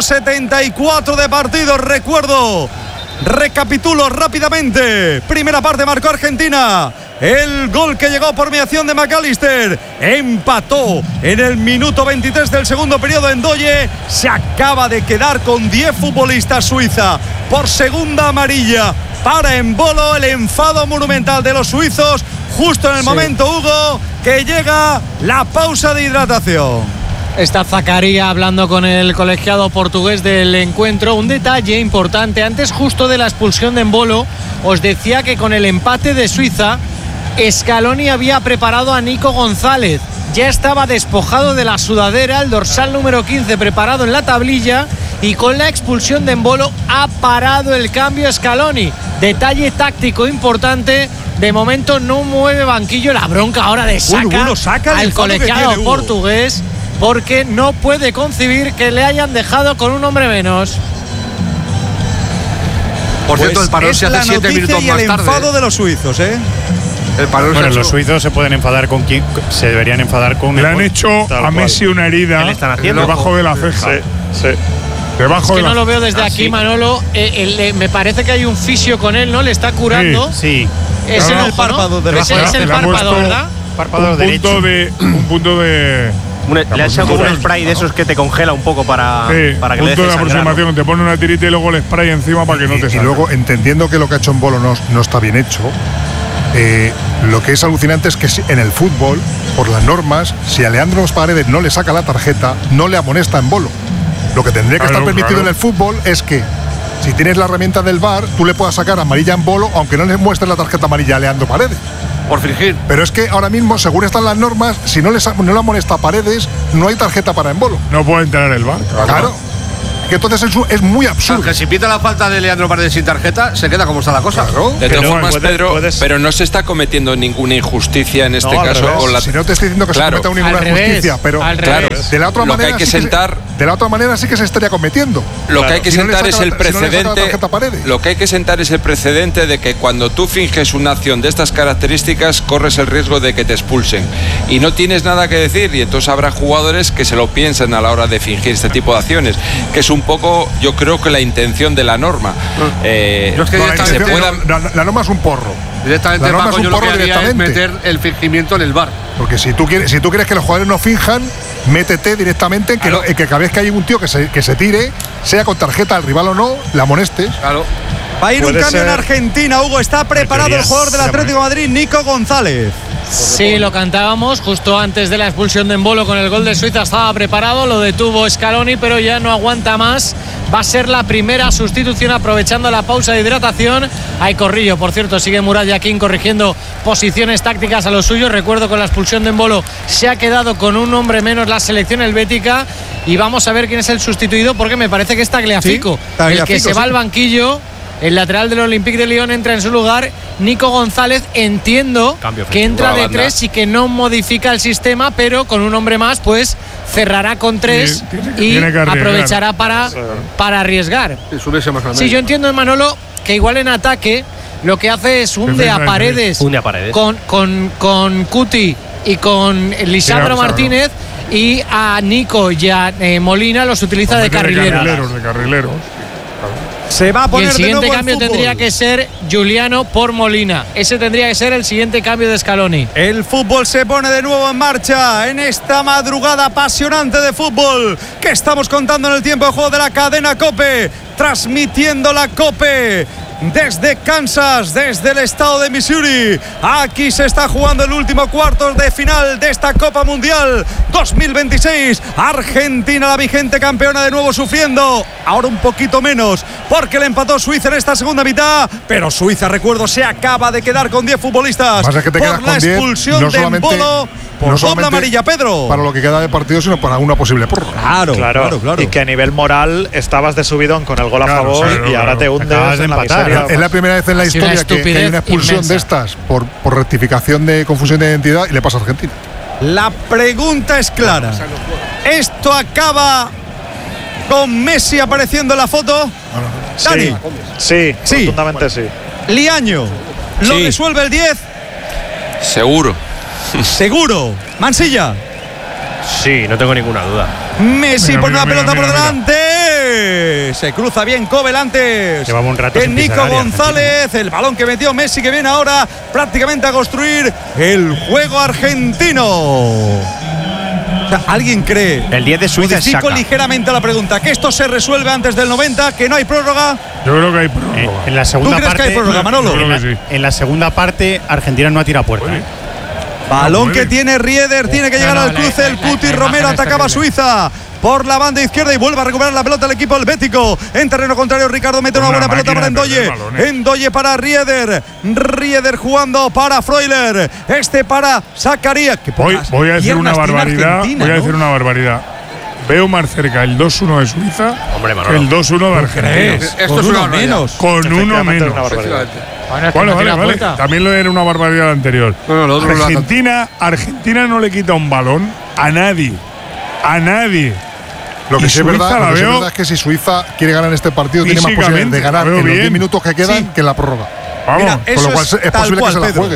74 de partido. Recuerdo, recapitulo rápidamente. Primera parte marcó Argentina. El gol que llegó por mediación de McAllister empató en el minuto 23 del segundo periodo. Ndoye se acaba de quedar con 10 futbolistas Suiza por segunda amarilla para Embolo. El enfado monumental de los suizos justo en el momento, Hugo, que llega la pausa de hidratación. Está Zakaria hablando con el colegiado portugués del encuentro. Un detalle importante, antes justo de la expulsión de Embolo, os decía que con el empate de Suiza, Scaloni había preparado a Nico González. Ya estaba despojado de la sudadera, el dorsal número 15 preparado en la tablilla, y con la expulsión de Embolo ha parado el cambio Scaloni. Detalle táctico importante. De momento no mueve banquillo. La bronca ahora de saca el al enfado que colegiado tiene, Hugo. portugués, porque no puede concebir que le hayan dejado con un hombre menos. Por cierto, el parón es se la hace 7 noticia minutos y más el tarde. enfado de los suizos, ¿eh? El parón Bueno, se los ha hecho. suizos se pueden enfadar con quien se deberían enfadar con Le el han hecho Tal a cual. Messi una herida ¿Qué le están haciendo? debajo de la ceja. Sí, sí. Debajo Que de la no lo veo desde aquí, sí. Manolo. Me parece que hay un fisio con él, ¿no? Le está curando. Sí. Es No, el no, ojo, párpado ¿no? derecho. Ese es el Le ha párpado, puesto ¿verdad? Párpado un derecho. punto de Le han echado como un spray de esos que te congela un poco para que le punto deje de sangrar, ¿no? aproximación. Te pone una tirita y luego el spray encima para que no te Y salga. luego, entendiendo que lo que ha hecho en Bolo no está bien hecho, Lo que es alucinante es que en el fútbol, por las normas, si a Leandro Paredes no le saca la tarjeta, no le amonesta en bolo. Lo que tendría que estar permitido en el fútbol es que si tienes la herramienta del VAR, tú le puedas sacar amarilla en bolo, aunque no le muestres la tarjeta amarilla a Leandro Paredes. Por fingir. Pero es que ahora mismo, según están las normas, si no le amonesta a Paredes, no hay tarjeta para en bolo. No puede entrar el VAR. Claro. Que entonces es muy absurdo. Aunque si pita la falta de Leandro Paredes sin tarjeta, se queda como está la cosa. Claro. De todas formas, Pedro, pero no se está cometiendo ninguna injusticia en este caso. Con la... Si no te estoy diciendo que se cometa ninguna injusticia, pero de la otra manera de la otra manera sí que se estaría cometiendo. Lo que hay que sentar es el precedente. Lo que hay que sentar es el precedente de que cuando tú finges una acción de estas características, corres el riesgo de que te expulsen. Y no tienes nada que decir, y entonces habrá jugadores que se lo piensan a la hora de fingir este tipo de acciones, que es un poco, yo creo que la intención de la norma. La norma es un porro. Directamente, Paco, yo lo que haría es meter el fingimiento en el VAR. Porque si tú quieres que los jugadores no finjan, métete directamente en que cada vez que hay un tío que se tire, sea con tarjeta al rival o no, la amonestes. Claro. Va a ir un cambio en Argentina, Hugo. Está preparado el jugador del Atlético de Madrid, Nico González. Sí, lo cantábamos justo antes de la expulsión de Embolo con el gol de Suiza. Estaba preparado, lo detuvo Scaloni, pero ya no aguanta más. Va a ser la primera sustitución aprovechando la pausa de hidratación. Hay Corrillo, por cierto, sigue Murat Yakin corrigiendo posiciones tácticas a los suyos. Recuerdo, con la expulsión de Embolo se ha quedado con un hombre menos la selección helvética. Y vamos a ver quién es el sustituido, porque me parece que es Tagliafico, el que se va al banquillo. El lateral del Olympique de Lyon entra en su lugar Nico González. Entiendo que entra de 3 y que no modifica el sistema, pero con un hombre más pues cerrará con 3 y aprovechará para arriesgar. Sí, yo entiendo, Manolo, que igual en ataque lo que hace es hunde a Paredes con Cuti y con Lisandro Martínez, y a Nico y a Molina los utiliza de carrileros. Se va a poner y el siguiente de nuevo cambio tendría que ser Giuliano por Molina. Ese tendría que ser el siguiente cambio de Scaloni. El fútbol se pone de nuevo en marcha en esta madrugada apasionante de fútbol que estamos contando en el tiempo de juego de la cadena COPE, transmitiendo la COPE desde Kansas, desde el estado de Missouri. Aquí se está jugando el último cuartos de final de esta Copa Mundial 2026. Argentina, la vigente campeona, de nuevo sufriendo, ahora un poquito menos porque le empató Suiza en esta segunda mitad, pero Suiza, recuerdo, se acaba de quedar con 10 futbolistas por la expulsión de Embolo por doble amarilla, Pedro. Para lo que queda de partido, sino para una posible prórroga. Claro. Y que a nivel moral estabas de subidón con el gol a favor y ahora te hundes en la miseria. Es la primera vez en la historia que hay una expulsión inmensa de estas por rectificación de confusión de identidad, y le pasa a Argentina. La pregunta es clara. ¿Esto acaba con Messi apareciendo en la foto? Dani. Sí, rotundamente sí. Liaño, ¿lo resuelve el 10? Seguro. Seguro. Mansilla. Sí, no tengo ninguna duda. Messi pone la pelota por delante. Se cruza bien Kobel antes. Llevaba un rato en Nico González. El balón que metió Messi, que viene ahora prácticamente a construir el juego argentino. O sea, ¿alguien cree? El 10 de Suiza modifico saca ligeramente la pregunta, que esto se resuelve antes del 90, que no hay prórroga. Yo creo que hay prórroga. En la segunda ¿Tú crees parte, que hay prórroga, Manolo? En la segunda parte, Argentina no ha tirado puerta. Balón que tiene Rieder, tiene que llegar al cruce. El Cuti Romero atacaba a Suiza por la banda izquierda y vuelve a recuperar la pelota el equipo helvético. En terreno contrario, Ricardo mete una buena pelota para Endoye. Endoye para Rieder. Rieder jugando para Freuler. Para Zakaria. Voy a decir una barbaridad. Voy a decir una barbaridad. Veo más cerca el 2-1 de Suiza que el 2-1 de Argentina. Esto es una menos. Con uno menos. Bueno, vale. También lo era una barbaridad anterior. Argentina no le quita un balón a nadie. A nadie. Lo que sí es verdad es que si Suiza quiere ganar este partido, tiene más posibilidades de ganar en los 10 minutos que quedan que en la prórroga. Vamos. Mira, con lo cual es posible que se la juegue.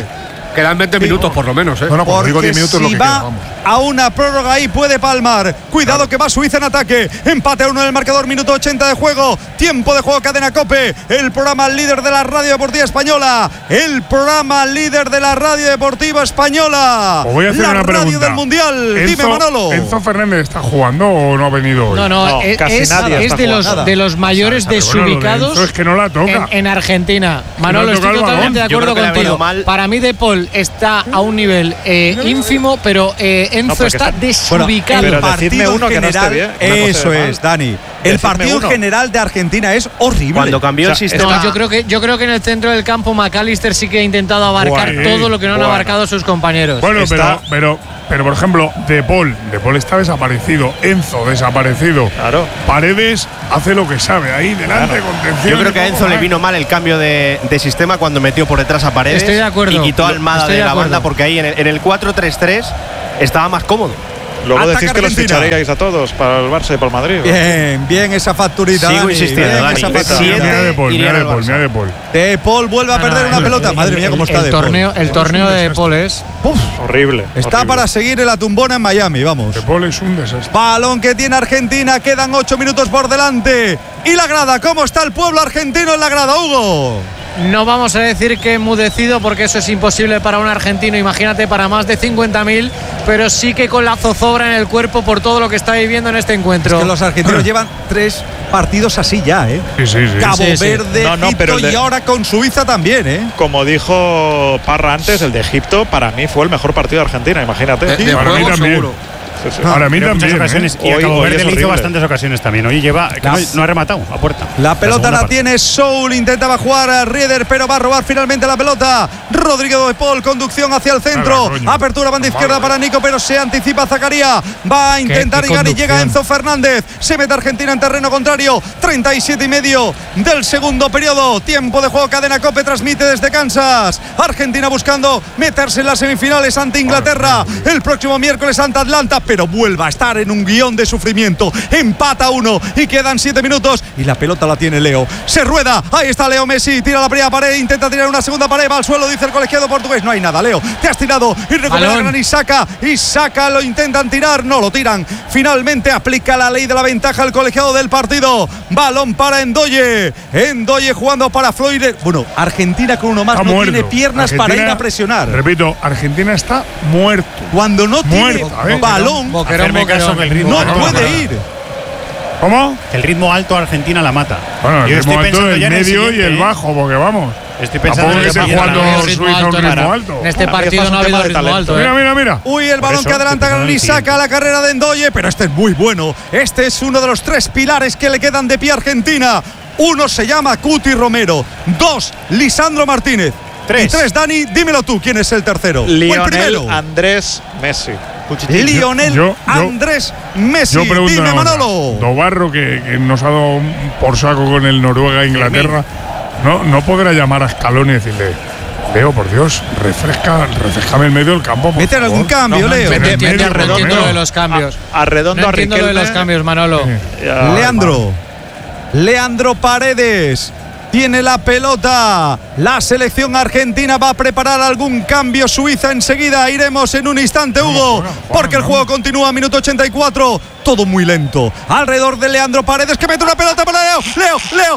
Quedan 20 minutos por lo menos, ¿eh? No, cuando digo 10 minutos si lo que va queda, vamos. a una prórroga ahí puede palmar. Cuidado que va Suiza en ataque. Empate a 1 en el marcador, minuto 80 de juego. Tiempo de juego, Cadena COPE. El programa líder de la radio deportiva española. El programa líder de la radio deportiva española. Os voy a hacer la una pregunta. radio del Mundial. Dime, Manolo. ¿Enzo Fernández está jugando o no ha venido hoy? No, casi nadie es está de los mayores desubicados Eso es que no la toca. en Argentina. Manolo, no toca estoy el balón. totalmente de Yo acuerdo creo que le ha contigo. venido mal. Para mí De Paul está a un nivel ínfimo, pero Enzo porque está está- desubicado. pero el decidme partido uno en que no esté general, bien, una cosa eso de mal. es, Dani. El Decidme partido uno. general de Argentina es horrible. Cuando cambió el sistema. No, yo creo que en el centro del campo McAllister sí que ha intentado abarcar Guay. todo lo que no han Bueno. abarcado sus compañeros. Bueno, Está- pero por ejemplo, De Paul está desaparecido. Enzo desaparecido. Claro. Paredes hace lo que sabe. Ahí delante, contención. Yo creo que a Enzo le vino mal el cambio de sistema cuando metió por detrás a Paredes. Estoy de acuerdo. Y quitó a Almada Estoy de de la acuerdo. banda porque ahí en el 4-3-3 estaba más cómodo. Luego Ataca decís que los Argentina. ficharíais a todos para el Barça y para el Madrid. Bien esa facturita. Sigo Dani, insistiendo, bien Dani. esa Mira facturita. De Paul, irían mira De al Paul, Barça. mira De Paul. De Paul vuelve a perder una pelota. Madre mía, cómo está el De Paul. torneo de Paul es. Horrible. Está horrible. para seguir en la tumbona en Miami, vamos. De Paul es un desastre. Balón que tiene Argentina, quedan 8 minutos por delante. Y la grada, ¿cómo está el pueblo argentino en la grada, Hugo? No vamos a decir que enmudecido porque eso es imposible para un argentino, imagínate para más de 50.000, pero sí que con la zozobra en el cuerpo por todo lo que está viviendo en este encuentro. Que los argentinos llevan 3 partidos así ya, ¿eh? Sí. Cabo Sí, sí. Verde, No, Egipto pero el de- y ahora con Suiza también, ¿eh? Como dijo Parra antes, el de Egipto para mí fue el mejor partido de Argentina, imagínate. De Para mí juego también. seguro. Sí, sí. Para mí Pero muchas también. ocasiones. Y a Hoy- Cabo hoy Verde es le hizo horrible. bastantes ocasiones también. Hoy lleva. que no ha rematado a puerta. La pelota segunda la parte. tiene Soul, intentaba jugar a Rieder, pero va a robar finalmente la pelota. Rodrigo de Paul, conducción hacia el centro. Nada, coño. Apertura banda izquierda para Nico, pero se anticipa Zakaria. Va a intentar qué llegar y llega conducción. Enzo Fernández. Se mete Argentina en terreno contrario. 37 y medio del segundo periodo. Tiempo de juego, Cadena COPE transmite desde Kansas. Argentina buscando meterse en las semifinales ante Inglaterra. El próximo miércoles ante Atlanta, pero vuelva a estar en un guión de sufrimiento. Empata 1 y quedan 7 minutos. Y la pelota la tiene Leo. Se rueda. Ahí está Leo Messi. Tira la primera pared. Intenta tirar una segunda pared. Va al suelo, dice el colegiado portugués. No hay nada, Leo. Te has tirado y recupera Balón. gran Isaka. Isaka lo intentan tirar. No lo tiran. Finalmente aplica la ley de la ventaja el colegiado del partido. Balón para Endoye. Endoye jugando para Floyd. Bueno, Argentina con uno más Está no muerto. tiene piernas para Argentina, ir a presionar. Repito, Argentina está muerto. Cuando no tiene Muerto, ¿eh? balón, Hacerme caso que el ritmo. no no, puede no. ir. ¿Cómo? El ritmo alto Argentina la mata. Bueno, Yo el estoy ritmo alto pensando del ya en el medio y siguiente, el bajo, porque vamos. Estoy pensando Tampoco en que el esté siguiente. jugando No ha habido Suiza a un ritmo ritmo alto. alto. En este Para mí partido es no ha un tema habido de ritmo talento. alto. Mira, mira. Uy, el balón eso, que adelanta estoy pensando en Gran el Isaka, siguiente. la carrera de Endoye, pero este es muy bueno. Este es uno de los 3 pilares que le quedan de pie a Argentina. Uno se llama Cuti Romero, 2 Lisandro Martínez, 3 y 3 Dani, dímelo tú, ¿quién es el tercero? O el Lionel primero. Andrés Messi. Lionel Yo- Andrés Messi. Yo pregunto Dime, una cosa. Manolo. Dobarro, que nos ha dado por saco con el Noruega e Inglaterra, no podrá llamar a Scaloni y decirle: Leo, por Dios, refrescame el medio del campo. por Mete favor". algún cambio, No, Leo. en el No entiendo medio, por lo lo de menos. los cambios. Arredondo No a entiendo lo de Riquelme. los cambios, Manolo. Ya, Leandro Paredes tiene la pelota. La selección argentina va a preparar algún cambio. Suiza enseguida. Iremos en un instante, Hugo, porque el juego continúa. Minuto 84. Todo muy lento. Alrededor de Leandro Paredes, que mete una pelota para Leo. Leo.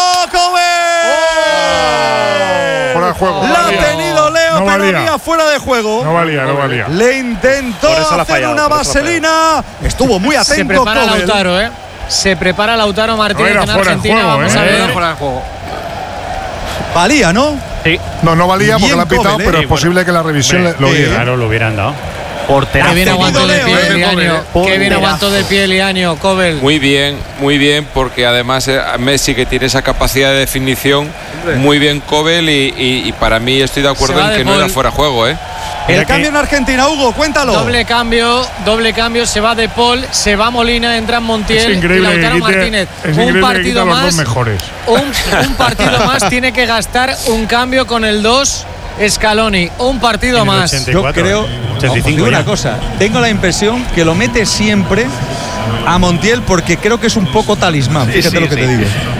¡Come! Fuera de juego. La ha tenido Leo, No pero valía. había fuera de juego. No valía. Le intentó Por eso la ha hacer fallado, una por eso la ha vaselina. Estuvo muy atento. Se prepara Cobel. Lautaro, ¿eh? Se prepara Lautaro Martínez era en fuera de Argentina. juego, Vamos ¿eh? a ver. Fuera de juego. Valía, ¿no? No valía porque Bien la han pitado, Cobel, pero ¿eh? es posible que la revisión lo diera. Claro, lo hubieran dado. Qué bien Ha aguantó de tenido pie Leo, Liaño. Qué bien aguantó de pie Liaño, Cobel. Muy bien, porque además Messi, que tiene esa capacidad de definición, muy bien Cobel, y para mí estoy de acuerdo Se va en de que no era Paul. fuera de juego, ¿eh? El cambio en Argentina, Hugo, cuéntalo. Doble cambio, se va De Paul, se va Molina, entra Montiel Es y increíble Lautaro que quite, Martínez. es Un increíble que quite partido a los dos más, mejores. un partido más tiene que gastar un cambio con el 2 Scaloni. Un partido En el más. 84, Yo creo, 85 digo una ya. cosa, tengo la impresión que lo mete siempre a Montiel porque creo que es un poco talismán. Fíjate lo que te digo.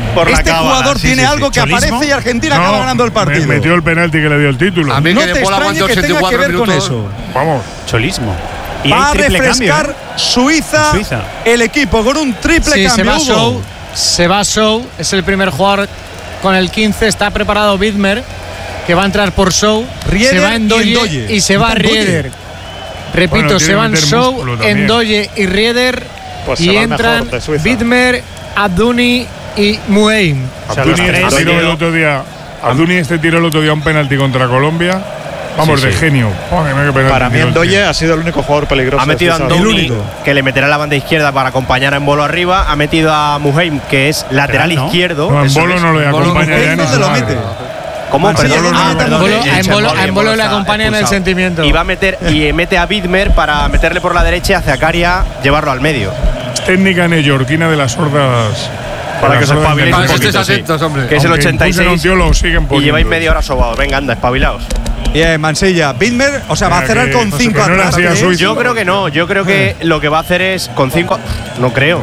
Este jugador tiene algo que aparece y Argentina acaba ganando el partido. Metió el penalti que le dio el título. A mí No que te de Paul extrañe aguantó que tenga que 84 ver con minutos. eso. Vamos. Cholismo. Y Va a hay triple refrescar cambio, Suiza, Suiza. el equipo con un triple Sí, cambio. Hugo. se va Show, es el primer jugador con el 15. Está preparado Widmer, que va a entrar por Show. Rieder se va Endoye y se va Endoye. Rieder. Repito, Bueno, se tiene que van meter Show, músculo también. Endoye y Rieder. Pues se y va el mejor entran de Suiza. Widmer, Abduni y Mueim. O sea, Abduni los tres tiró el otro día. Abduni tiró el otro día un penalti contra Colombia. Vamos, de genio. Joder, qué penalti Para mí tiró el tío. Endoye ha sido el único jugador peligroso. Ha metido a de Suiza. Andoni, que le meterá la banda izquierda para acompañar a Embolo arriba. Ha metido a Muheim, que es lateral Lateral, ¿no? izquierdo. No, en Eso Bolo es. no le acompaña ya ni ¿Dónde su lo madre. mete? ¿Cómo? Mansilla, Perdón, ¿dónde mete a perdón, Embolo? he dicho A Embolo le está acompaña en el expulsado. sentimiento. Y va a meter y mete a Widmer para meterle por la derecha y a Zakaria llevarlo al medio. Técnica neoyorquina de las sordas. Para que se sordas espabilen Para un que inteligentes. estés poquito, atentos, hombre. Que es el Aunque impulsen a un 86 tío, lo siguen y poniendo. lleváis media hora sobados. Venga, anda, espabilaos. Bien, Mansilla. Widmer, o sea, va a Mira cerrar que- con pues 5 que no era atrás. así a ¿eh? Suiza. Yo creo que no. Yo creo que lo que va a hacer es con 5. No creo.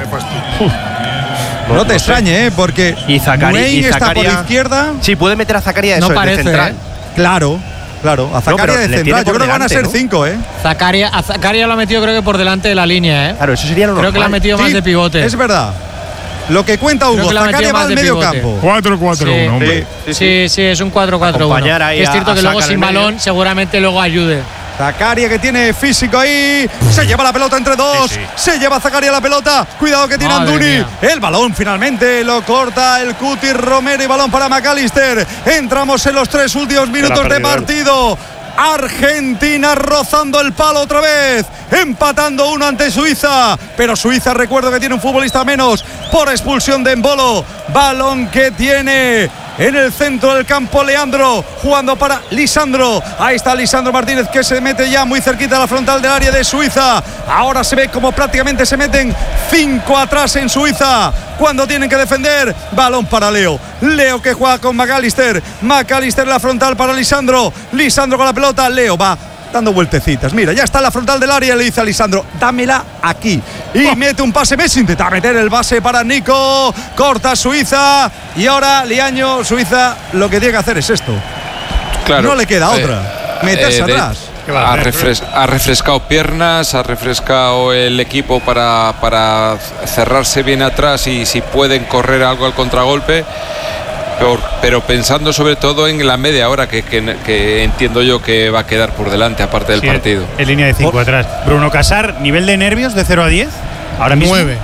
No te extrañe, porque Y Zakaria- Muein y está por Zakaria- izquierda. Sí, puede meter a Zakaria de No eso, de parece, central. Claro, claro. A Zakaria pero de le central. tiene Yo por creo que van a delante, ser ¿no? 5, ¿eh? A Zakaria lo ha metido, creo que por delante de la línea, ¿eh? Claro, eso sería lo Creo que lo ha normal. metido más Sí, de pivote. Es verdad. Lo que cuenta Creo Hugo, que la ha Zakaria metido va más al de medio pivote. campo. 4-4-1, hombre. Sí, es un 4-4-1. Acompañar ahí Es cierto a que luego Saka en sin el medio. balón seguramente luego ayude. Zakaria que tiene físico ahí. Se lleva la pelota entre dos. Se lleva Zakaria la pelota. Cuidado que tiene Madre Anduni. mía. El balón finalmente lo corta el Cuti Romero y balón para McAllister. Entramos en los 3 últimos minutos de perdido él. partido. Argentina rozando el palo otra vez, empatando 1 ante Suiza, pero Suiza, recuerdo que tiene un futbolista menos por expulsión de Embolo. Balón que tiene en el centro del campo Leandro, jugando para Lisandro. Ahí está Lisandro Martínez, que se mete ya muy cerquita a la frontal del área de Suiza. Ahora se ve como prácticamente se meten 5 atrás en Suiza cuando tienen que defender. Balón para Leo. Leo que juega con McAllister. McAllister en la frontal para Lisandro. Lisandro con la pelota. Leo va dando vueltecitas. Mira, ya está en la frontal del área. Le dice a Lisandro, dámela aquí. Y mete un pase. Messi intenta meter el base para Nico. Corta Suiza. Y ahora Liaño, Suiza, lo que tiene que hacer es esto. Claro. No le queda otra. Meterse atrás. Ha refrescado piernas, ha refrescado el equipo para cerrarse bien atrás y si pueden correr algo al contragolpe. Pero pensando sobre todo en la media hora que entiendo yo que va a quedar por delante, aparte del Sí, partido. En línea de 5 atrás. Bruno Casar, nivel de nervios de 0 a 10. Ahora mismo. 9.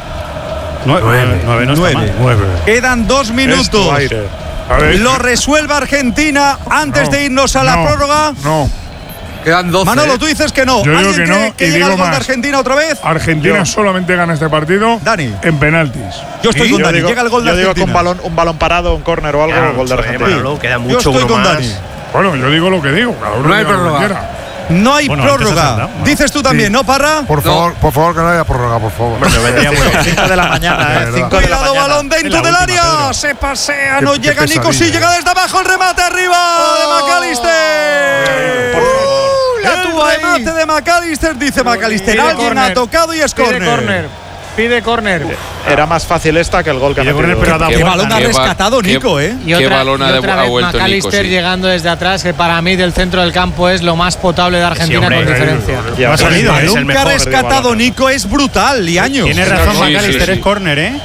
9 no está mal. 9. Quedan 2 minutos. A ver. Lo resuelve Argentina antes de irnos a la No, prórroga. No. Quedan 12. Manolo, tú dices que no. Yo digo ¿Alguien que cree no, que y llega el digo gol de más. Argentina otra vez? Argentina Yo. solamente gana este partido Dani. en penaltis. Yo estoy Y- con Yo Dani. digo, Llega el gol de yo digo que Argentina. un balón parado, un córner o algo, Queda gol de mucho, Argentina. Manolo, queda Yo mucho estoy uno con más. Dani. Bueno, yo digo lo que digo. Cada uno No hay diga lo que prórroga. quiera. No hay Bueno, antes has prórroga. andado, ¿no? Dices tú también, ¿no, Parra? Por favor que no haya prórroga, por favor. Bueno, vendría muy bien. 5 de la mañana, De 5 de la Cuidado, mañana. balón dentro Es la del última, área. Pedro. Se pasea, Qué- no qué llega Nico. Sí, pesadilla. llega desde abajo el remate arriba de McAllister. Por favor. La tuvo remate de McAllister, dice McAllister. Pide Alguien córner. ha tocado y es córner. Pide córner. Era más fácil esta que el gol que ha Pide córner, metido. pero ha dado Qué vuelta, balón ¿no? ha Qué rescatado qué- Nico, ¿eh? Y otra, balón ha y otra ha vez vuelto Nico, McAllister sí. llegando desde atrás, que para mí del centro del campo es lo más potable de Argentina hombre. con diferencia. Ya, No ha salido, es ¿eh? el Balón que ha mejor, rescatado balón. Nico es brutal, Liaño. Tiene razón Sí, McAllister, sí, es sí. córner, ¿eh?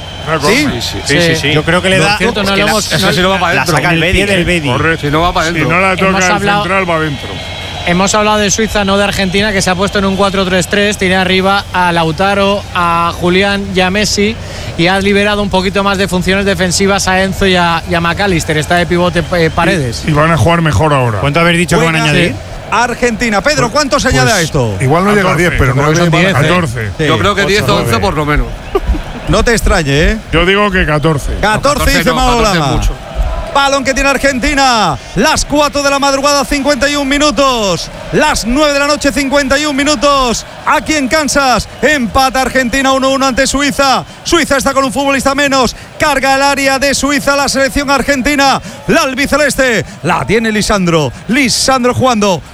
Sí. Yo creo que le Lo da. cierto, no es lo que hemos- Esa sí no va para La adentro. saca en el el pie Bedi. del Bedi. Correcto. Si no va para Si adentro. no la toca Hemos el hablado- central, va adentro. Hemos hablado de Suiza, no de Argentina, que se ha puesto en un 4-3-3. Tiene arriba a Lautaro, a Julián y a Messi. Y ha liberado un poquito más de funciones defensivas a Enzo y a McAllister. Está de pivote Paredes. Y van a jugar mejor ahora. ¿Cuánto habéis dicho que van a Juega añadir? Argentina. Pedro, ¿cuánto se añade a esto? Igual no llega a 10, pero 14, 9 son 10, 14. Sí. Yo creo que 10 o 11 9. por lo menos. No te extrañe, ¿eh? Yo digo que 14. 14 dice no, Manolo 14 Lama. mucho. Balón que tiene Argentina. Las 4 de la madrugada, 51 minutos. Las 9 de la noche, 51 minutos. Aquí en Kansas. Empata Argentina 1-1 ante Suiza. Suiza está con un futbolista menos. Carga el área de Suiza la selección argentina. La albiceleste. La tiene Lisandro. Lisandro jugando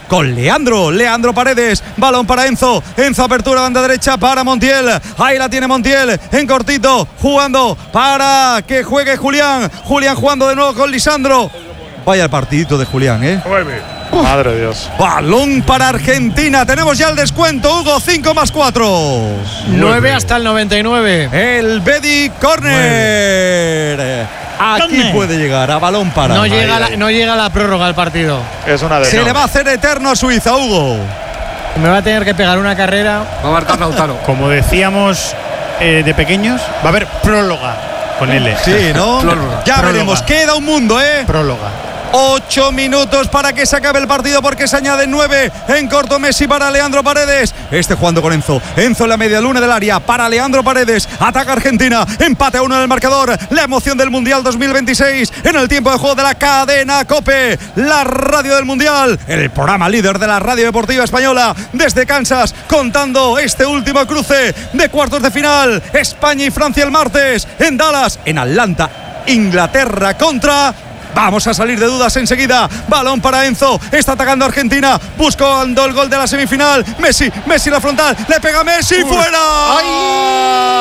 con Leandro Paredes, balón para Enzo apertura banda derecha para Montiel, ahí la tiene Montiel en cortito, jugando para que juegue Julián jugando de nuevo con Lisandro. Vaya el partidito de Julián, Madre de Dios. Balón para Argentina. Tenemos ya el descuento, Hugo. 5+4. 9 hasta el 99. El Bedi Corner. Aquí puede llegar a balón para. No llega la prórroga al partido. Es una de Se le va a hacer eterno a Suiza, Hugo. Me va a tener que pegar una carrera. Va a marcar Lautaro. Como decíamos de pequeños, va a haber próloga con L. Sí, ¿no? Ya veremos. Queda un mundo, Próloga. 8 minutos para que se acabe el partido porque se añaden 9 en corto. Messi para Leandro Paredes, jugando con Enzo en la media luna del área para Leandro Paredes, ataca Argentina, empate a 1 en el marcador. La emoción del Mundial 2026 en el tiempo de juego de la cadena COPE, la radio del Mundial, el programa líder de la radio deportiva española desde Kansas, contando este último cruce de cuartos de final. España y Francia el martes en Dallas, en Atlanta, Inglaterra contra... Vamos a salir de dudas enseguida. Balón para Enzo. Está atacando Argentina. Buscando el gol de la semifinal. Messi la frontal. Le pega Messi. ¡Fuera! ¡Ay!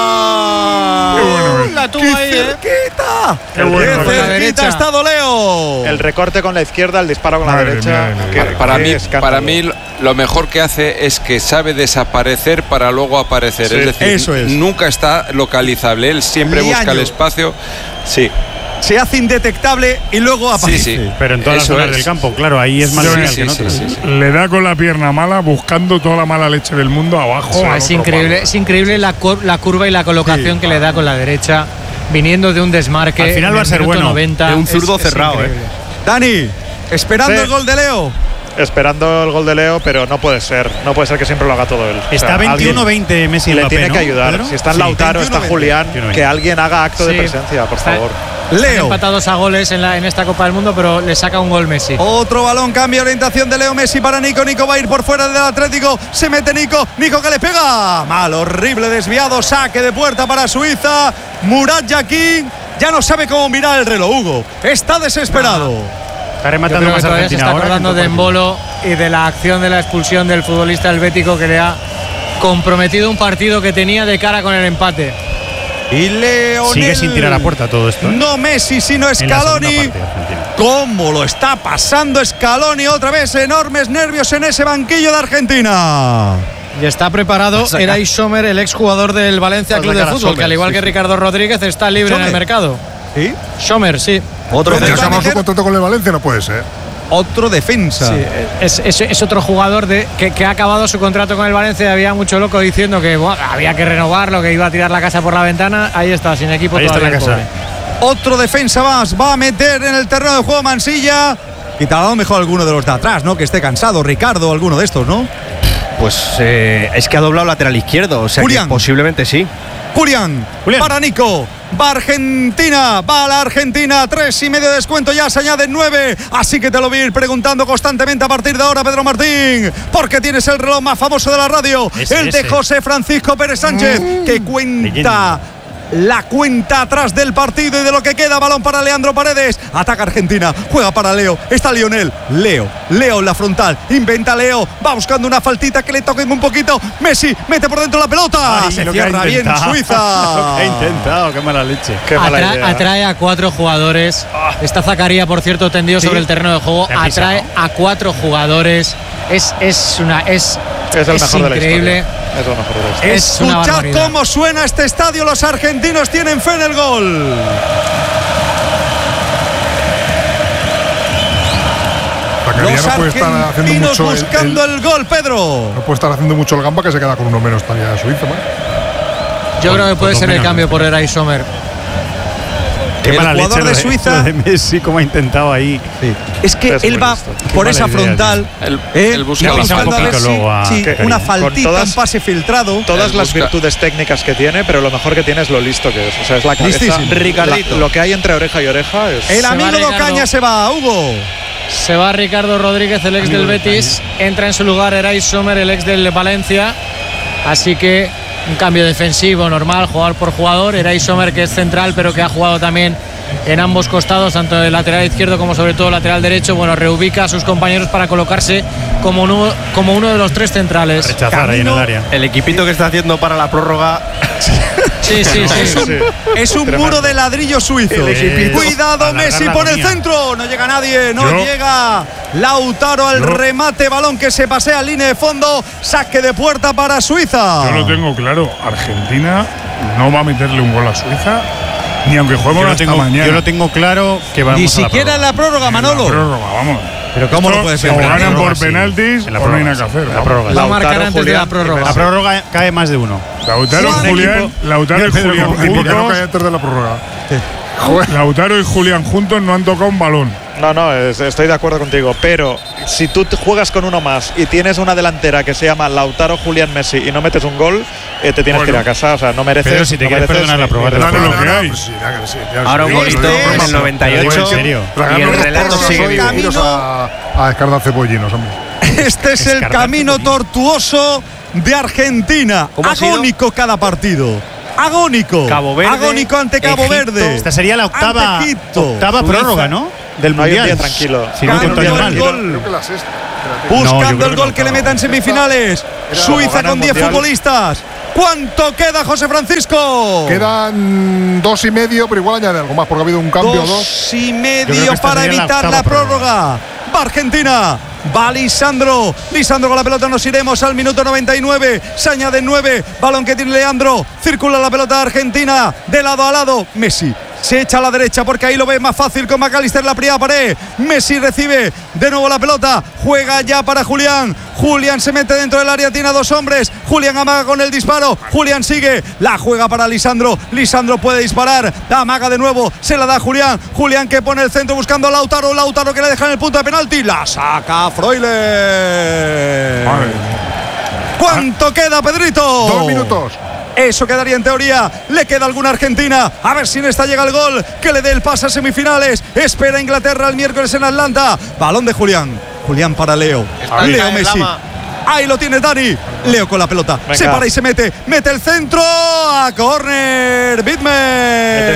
La tuvo ahí, cerquita. Qué bueno. ¡Qué cerquita ha estado Leo! El recorte con la izquierda, el disparo con la derecha. Para mí lo mejor que hace es que sabe desaparecer para luego aparecer. Es decir, eso es. Nunca está localizable. Él siempre busca el espacio. Sí. Se hace indetectable y luego aparece. Sí. Pero en todas las zonas del campo, claro, ahí es más señal que en otras. Le da con la pierna mala, buscando toda la mala leche del mundo abajo. Es increíble la curva y la colocación que le da con la derecha, viniendo de un desmarque. Al final va a ser bueno. 90, de un zurdo cerrado, Dani, esperando el gol de Leo. Esperando el gol de Leo, pero no puede ser que siempre lo haga todo él. Está 21-20 Messi en le Mbappé, tiene que ayudar. ¿Pedro? Si está Lautaro, está Julián, que alguien haga acto de presencia, por favor. Están Leo. empatados a goles en esta Copa del Mundo, pero le saca un gol Messi. Otro balón, cambia orientación de Leo Messi para Nico. Nico va a ir por fuera del Atlético. Se mete Nico que le pega. Mal, horrible, desviado. Saque de puerta para Suiza. Murat Yakin ya no sabe cómo mirar el reloj, Hugo. Está desesperado. Está rematando más todavía se Argentina está ahora. acordando de Embolo y de la acción de la expulsión del futbolista helvético que le ha comprometido un partido que tenía de cara con el empate. Y Leonel. Sigue sin tirar a puerta todo esto. No Messi, sino Scaloni. ¿Cómo lo está pasando Scaloni? Otra vez enormes nervios en ese banquillo de Argentina. Y está preparado Eray Sommer, el exjugador del Valencia Club de Fútbol, que al igual que Ricardo Rodríguez está libre en el mercado. ¿Sí? Sommer, sí. Otro que acabó su contrato con el Valencia, no puede ser. Otro defensa. Sí, es otro jugador que ha acabado su contrato con el Valencia. Había mucho loco diciendo que había que renovarlo, que iba a tirar la casa por la ventana. Ahí está, sin equipo todavía. Está la casa. Otro defensa más. Va a meter en el terreno de juego Mansilla. Quitado mejor alguno de los de atrás, ¿no? Que esté cansado. Ricardo, alguno de estos, ¿no? Pues es que ha doblado lateral izquierdo. O sea, Julián. que posiblemente sí. Julián. Para Nico. Va Argentina, va la Argentina, 3,5 de descuento, ya se añaden 9. Así que te lo voy a ir preguntando constantemente a partir de ahora, Pedro Martín, porque tienes el reloj más famoso de la radio, de José Francisco Pérez Sánchez, que cuenta la cuenta atrás del partido y de lo que queda. Balón para Leandro Paredes, ataca Argentina, juega para Leo, está Lionel, Leo en la frontal, inventa Leo, va buscando una faltita que le toquen un poquito. Messi mete por dentro la pelota. Ay, se cierra bien Suiza. Lo que ha intentado, qué mala leche. Qué mala idea. Atrae a 4 jugadores. Está Zakaria, por cierto, tendido sobre el terreno de juego. Atrae a 4 jugadores. Es el mejor increíble. De la historia. Es lo mejor de la historia. Escuchad cómo suena este estadio. Los argentinos tienen fe en el gol. Los no puede estar haciendo argentinos mucho buscando el gol, Pedro. No puede estar haciendo mucho el gamba, que se queda con uno menos todavía de Suiza, ¿no? Yo creo que puede ser el cambio por Eray Sommer. Qué el mala jugador leche de Suiza. de Messi, como ha intentado ahí. Sí. Es que Es él muy va listo. por Qué esa mala idea, frontal. Él busca y la buscando a ver si- luego a sí, Karim. una faltita, Con todas- un pase filtrado. Todas Él las busca. virtudes técnicas que tiene, pero lo mejor que tiene es lo listo que es. O sea, es la cabeza. Listísimo. Ricardito. Lo que hay entre oreja y oreja es. El va amigo Ricardo. Locaña se va, Hugo. Se va Ricardo Rodríguez, el ex del Betis. Entra en su lugar Eray Sommer, el ex del Valencia. Así que un cambio defensivo normal, jugador por jugador. Eray Sommer, que es central, pero que ha jugado también en ambos costados, tanto el lateral izquierdo como sobre todo el lateral derecho. Bueno, reubica a sus compañeros para colocarse como uno de los tres centrales. Rechazar ahí en el área. El equipito que está haciendo para la prórroga. Sí. Es un muro de ladrillo suizo. Cuidado, Messi por el centro. No llega nadie, llega Lautaro al remate, balón que se pasea en línea de fondo. Saque de puerta para Suiza. Yo lo tengo claro. Argentina no va a meterle un gol a Suiza, ni aunque juguemos hasta mañana. Yo lo tengo claro que vamos Ni siquiera en la prórroga, Manolo. En la prórroga, vamos. Pero ¿cómo lo puedes O ganan por penaltis o no hay nada que hacer. La prórroga. Va a marcar antes de la prórroga. La prórroga cae más de uno. Lautaro y Julián ¿Por qué no cae antes de la prórroga? Lautaro y Julián juntos no han tocado un balón. No, estoy de acuerdo contigo, pero si tú juegas con uno más y tienes una delantera que se llama Lautaro, Julián, Messi y no metes un gol, te tienes que ir a casa, o sea, no mereces. Pero si te quieres perdonar la prórroga, lo que hay. Ahora un golito en el 98 ¿En serio? y el relato sigue vivo. A descargar cebollinos, hombre. Este es el camino tortuoso de Argentina. Agónico cada partido. Agónico. Cabo Verde, agónico ante Cabo Egipto. Verde. Esta sería la octava prórroga, ¿no? Del No hay un Mundial. día tranquilo. Si no Cambio estoy el mal. gol. Creo que la sexta. Buscando el gol que le meta en semifinales. Suiza con 10 futbolistas. ¿Cuánto queda, José Francisco? Quedan 2,5, pero igual añade algo más porque ha habido un cambio. 2,5 para evitar la prórroga. Va Argentina. Va Lisandro con la pelota, nos iremos al minuto 99. Se añade 9, balón que tiene Leandro. Circula la pelota de Argentina de lado a lado. Messi se echa a la derecha porque ahí lo ve más fácil con McAllister, la primera pared. Messi recibe de nuevo la pelota, juega ya para Julián. Julián se mete dentro del área, tiene a dos hombres. Julián amaga con el disparo. Julián sigue, la juega para Lisandro. Lisandro puede disparar, la amaga de nuevo, se la da a Julián. Julián que pone el centro buscando a Lautaro. Lautaro que le deja en el punto de penalti. La saca Freuler. ¿Cuánto queda, Pedrito? 2 minutos. Eso quedaría en teoría. Le queda alguna Argentina. A ver si en esta llega el gol que le dé el pase a semifinales. Espera Inglaterra el miércoles en Atlanta. Balón de Julián. Julián para Leo. Leo Messi. Ahí lo tiene Dani. Leo con la pelota. Venga. Se para y se mete. Mete el centro. A córner. Bitmer.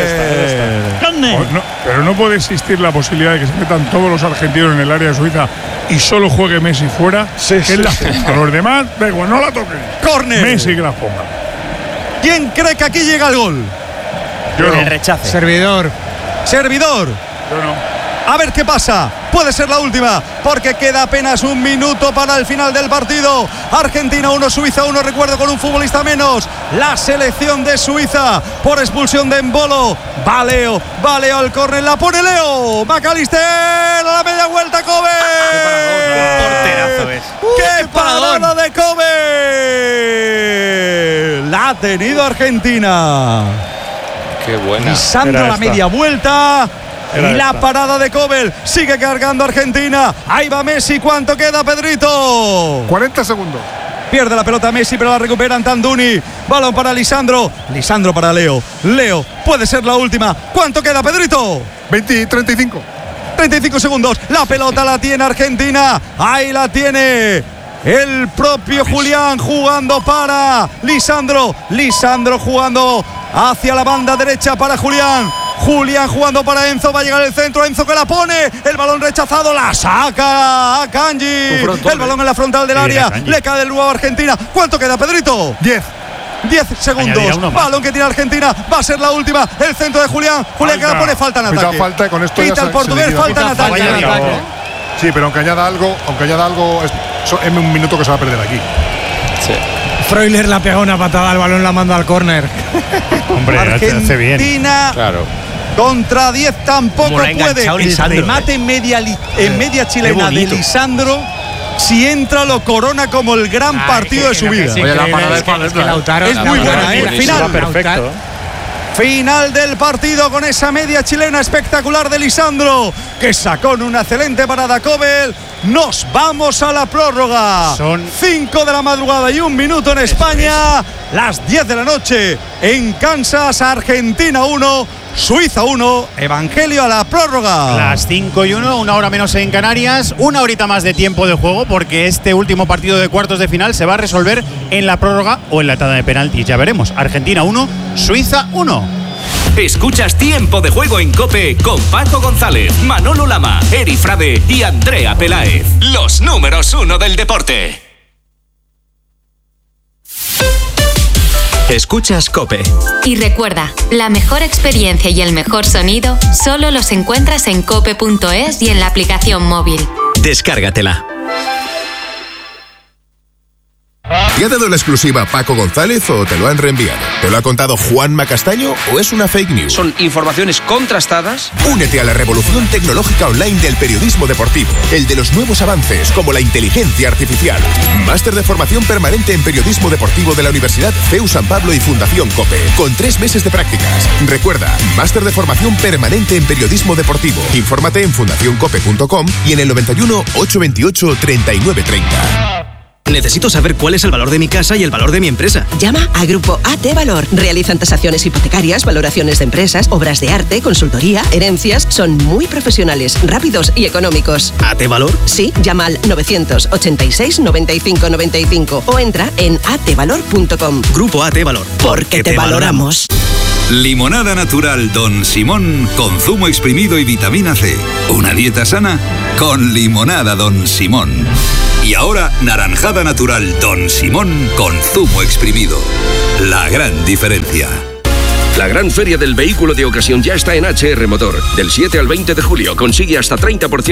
Pero no puede existir la posibilidad de que se metan todos los argentinos en el área de Suiza y solo juegue Messi fuera. Que él la ponga. A los demás, da igual, no la toquen. Córner. Messi que la ponga. ¿Quién cree que aquí llega el gol? Yo no. El rechace. Servidor. Servidor. Yo no. A ver qué pasa. Puede ser la última, porque queda apenas un minuto para el final del partido. Argentina 1, Suiza 1. Recuerdo, con un futbolista menos. La selección de Suiza por expulsión de Embolo. Va Leo al córner. La pone Leo. McAllister a la media vuelta. Kobe. Qué porterazo es. ¡Qué parada de Kobe! La ha tenido Argentina. Qué buena. Lisandro a la media vuelta. Y la parada de Kobe. Sigue cargando Argentina. Ahí va Messi. ¿Cuánto queda, Pedrito? 40 segundos. Pierde la pelota Messi, pero la recuperan Tanduni. Balón para Lisandro. Lisandro para Leo. Leo, puede ser la última. ¿Cuánto queda, Pedrito? 35. 35 segundos. La pelota la tiene Argentina. Ahí la tiene el propio Julián, jugando para Lisandro. Lisandro jugando hacia la banda derecha para Julián. Julián jugando para Enzo, va a llegar el centro, Enzo que la pone, el balón rechazado, la saca a Kanji, el balón en la frontal del área, le cae el nuevo a Argentina. ¿Cuánto queda, Pedrito? 10 segundos, balón que tiene Argentina, va a ser la última, el centro de Julián, Julián que la pone, falta en ataque. Falta, con esto quita el portugués, falta en ataque. Sí, pero aunque añada algo, es un minuto que se va a perder aquí. Sí. Freuler la pegó una patada al balón, la manda al córner. Hombre, hace bien. Argentina Claro. contra 10 tampoco puede. El remate en media chilena de Lisandro, si entra, lo corona como el gran partido de su vida. Oye, la parada de Lautaro es muy buena, final. Perfecto. Final del partido con esa media chilena espectacular de Lisandro, que sacó en una excelente parada Kobe. Nos vamos a la prórroga. Son 5 de la madrugada y 1 minuto en España. Las 10 de la noche en Kansas. Argentina 1, Suiza 1. Evangelio a la prórroga. Las 5:01, 1 hora menos en Canarias. 1 horita más de tiempo de juego, porque este último partido de cuartos de final se va a resolver en la prórroga o en la tanda de penaltis. Ya veremos. Argentina 1, Suiza 1. Escuchas Tiempo de Juego en COPE con Paco González, Manolo Lama, Eri Frade y Andrea Peláez. Los números 1 del deporte. Escuchas COPE. Y recuerda, la mejor experiencia y el mejor sonido solo los encuentras en cope.es y en la aplicación móvil. Descárgatela. ¿Te ha dado la exclusiva Paco González o te lo han reenviado? ¿Te lo ha contado Juanma Castaño o es una fake news? ¿Son informaciones contrastadas? Únete a la revolución tecnológica online del periodismo deportivo, el de los nuevos avances como la inteligencia artificial. Máster de formación permanente en periodismo deportivo de la Universidad CEU San Pablo y Fundación COPE, con 3 meses de prácticas. Recuerda, máster de formación permanente en periodismo deportivo. Infórmate en fundacioncope.com y en el 91 828 3930. Necesito saber cuál es el valor de mi casa y el valor de mi empresa. Llama a Grupo AT Valor. Realizan tasaciones hipotecarias, valoraciones de empresas, obras de arte, consultoría, herencias. Son muy profesionales, rápidos y económicos. ¿AT Valor? Sí, llama al 986 95 95 o entra en atvalor.com. Grupo AT Valor. Porque te valoramos. Limonada natural Don Simón con zumo exprimido y vitamina C. Una dieta sana con limonada Don Simón. Y ahora, naranjada natural Don Simón con zumo exprimido. La gran diferencia. La gran feria del vehículo de ocasión ya está en HR Motor. Del 7 al 20 de julio consigue hasta 30%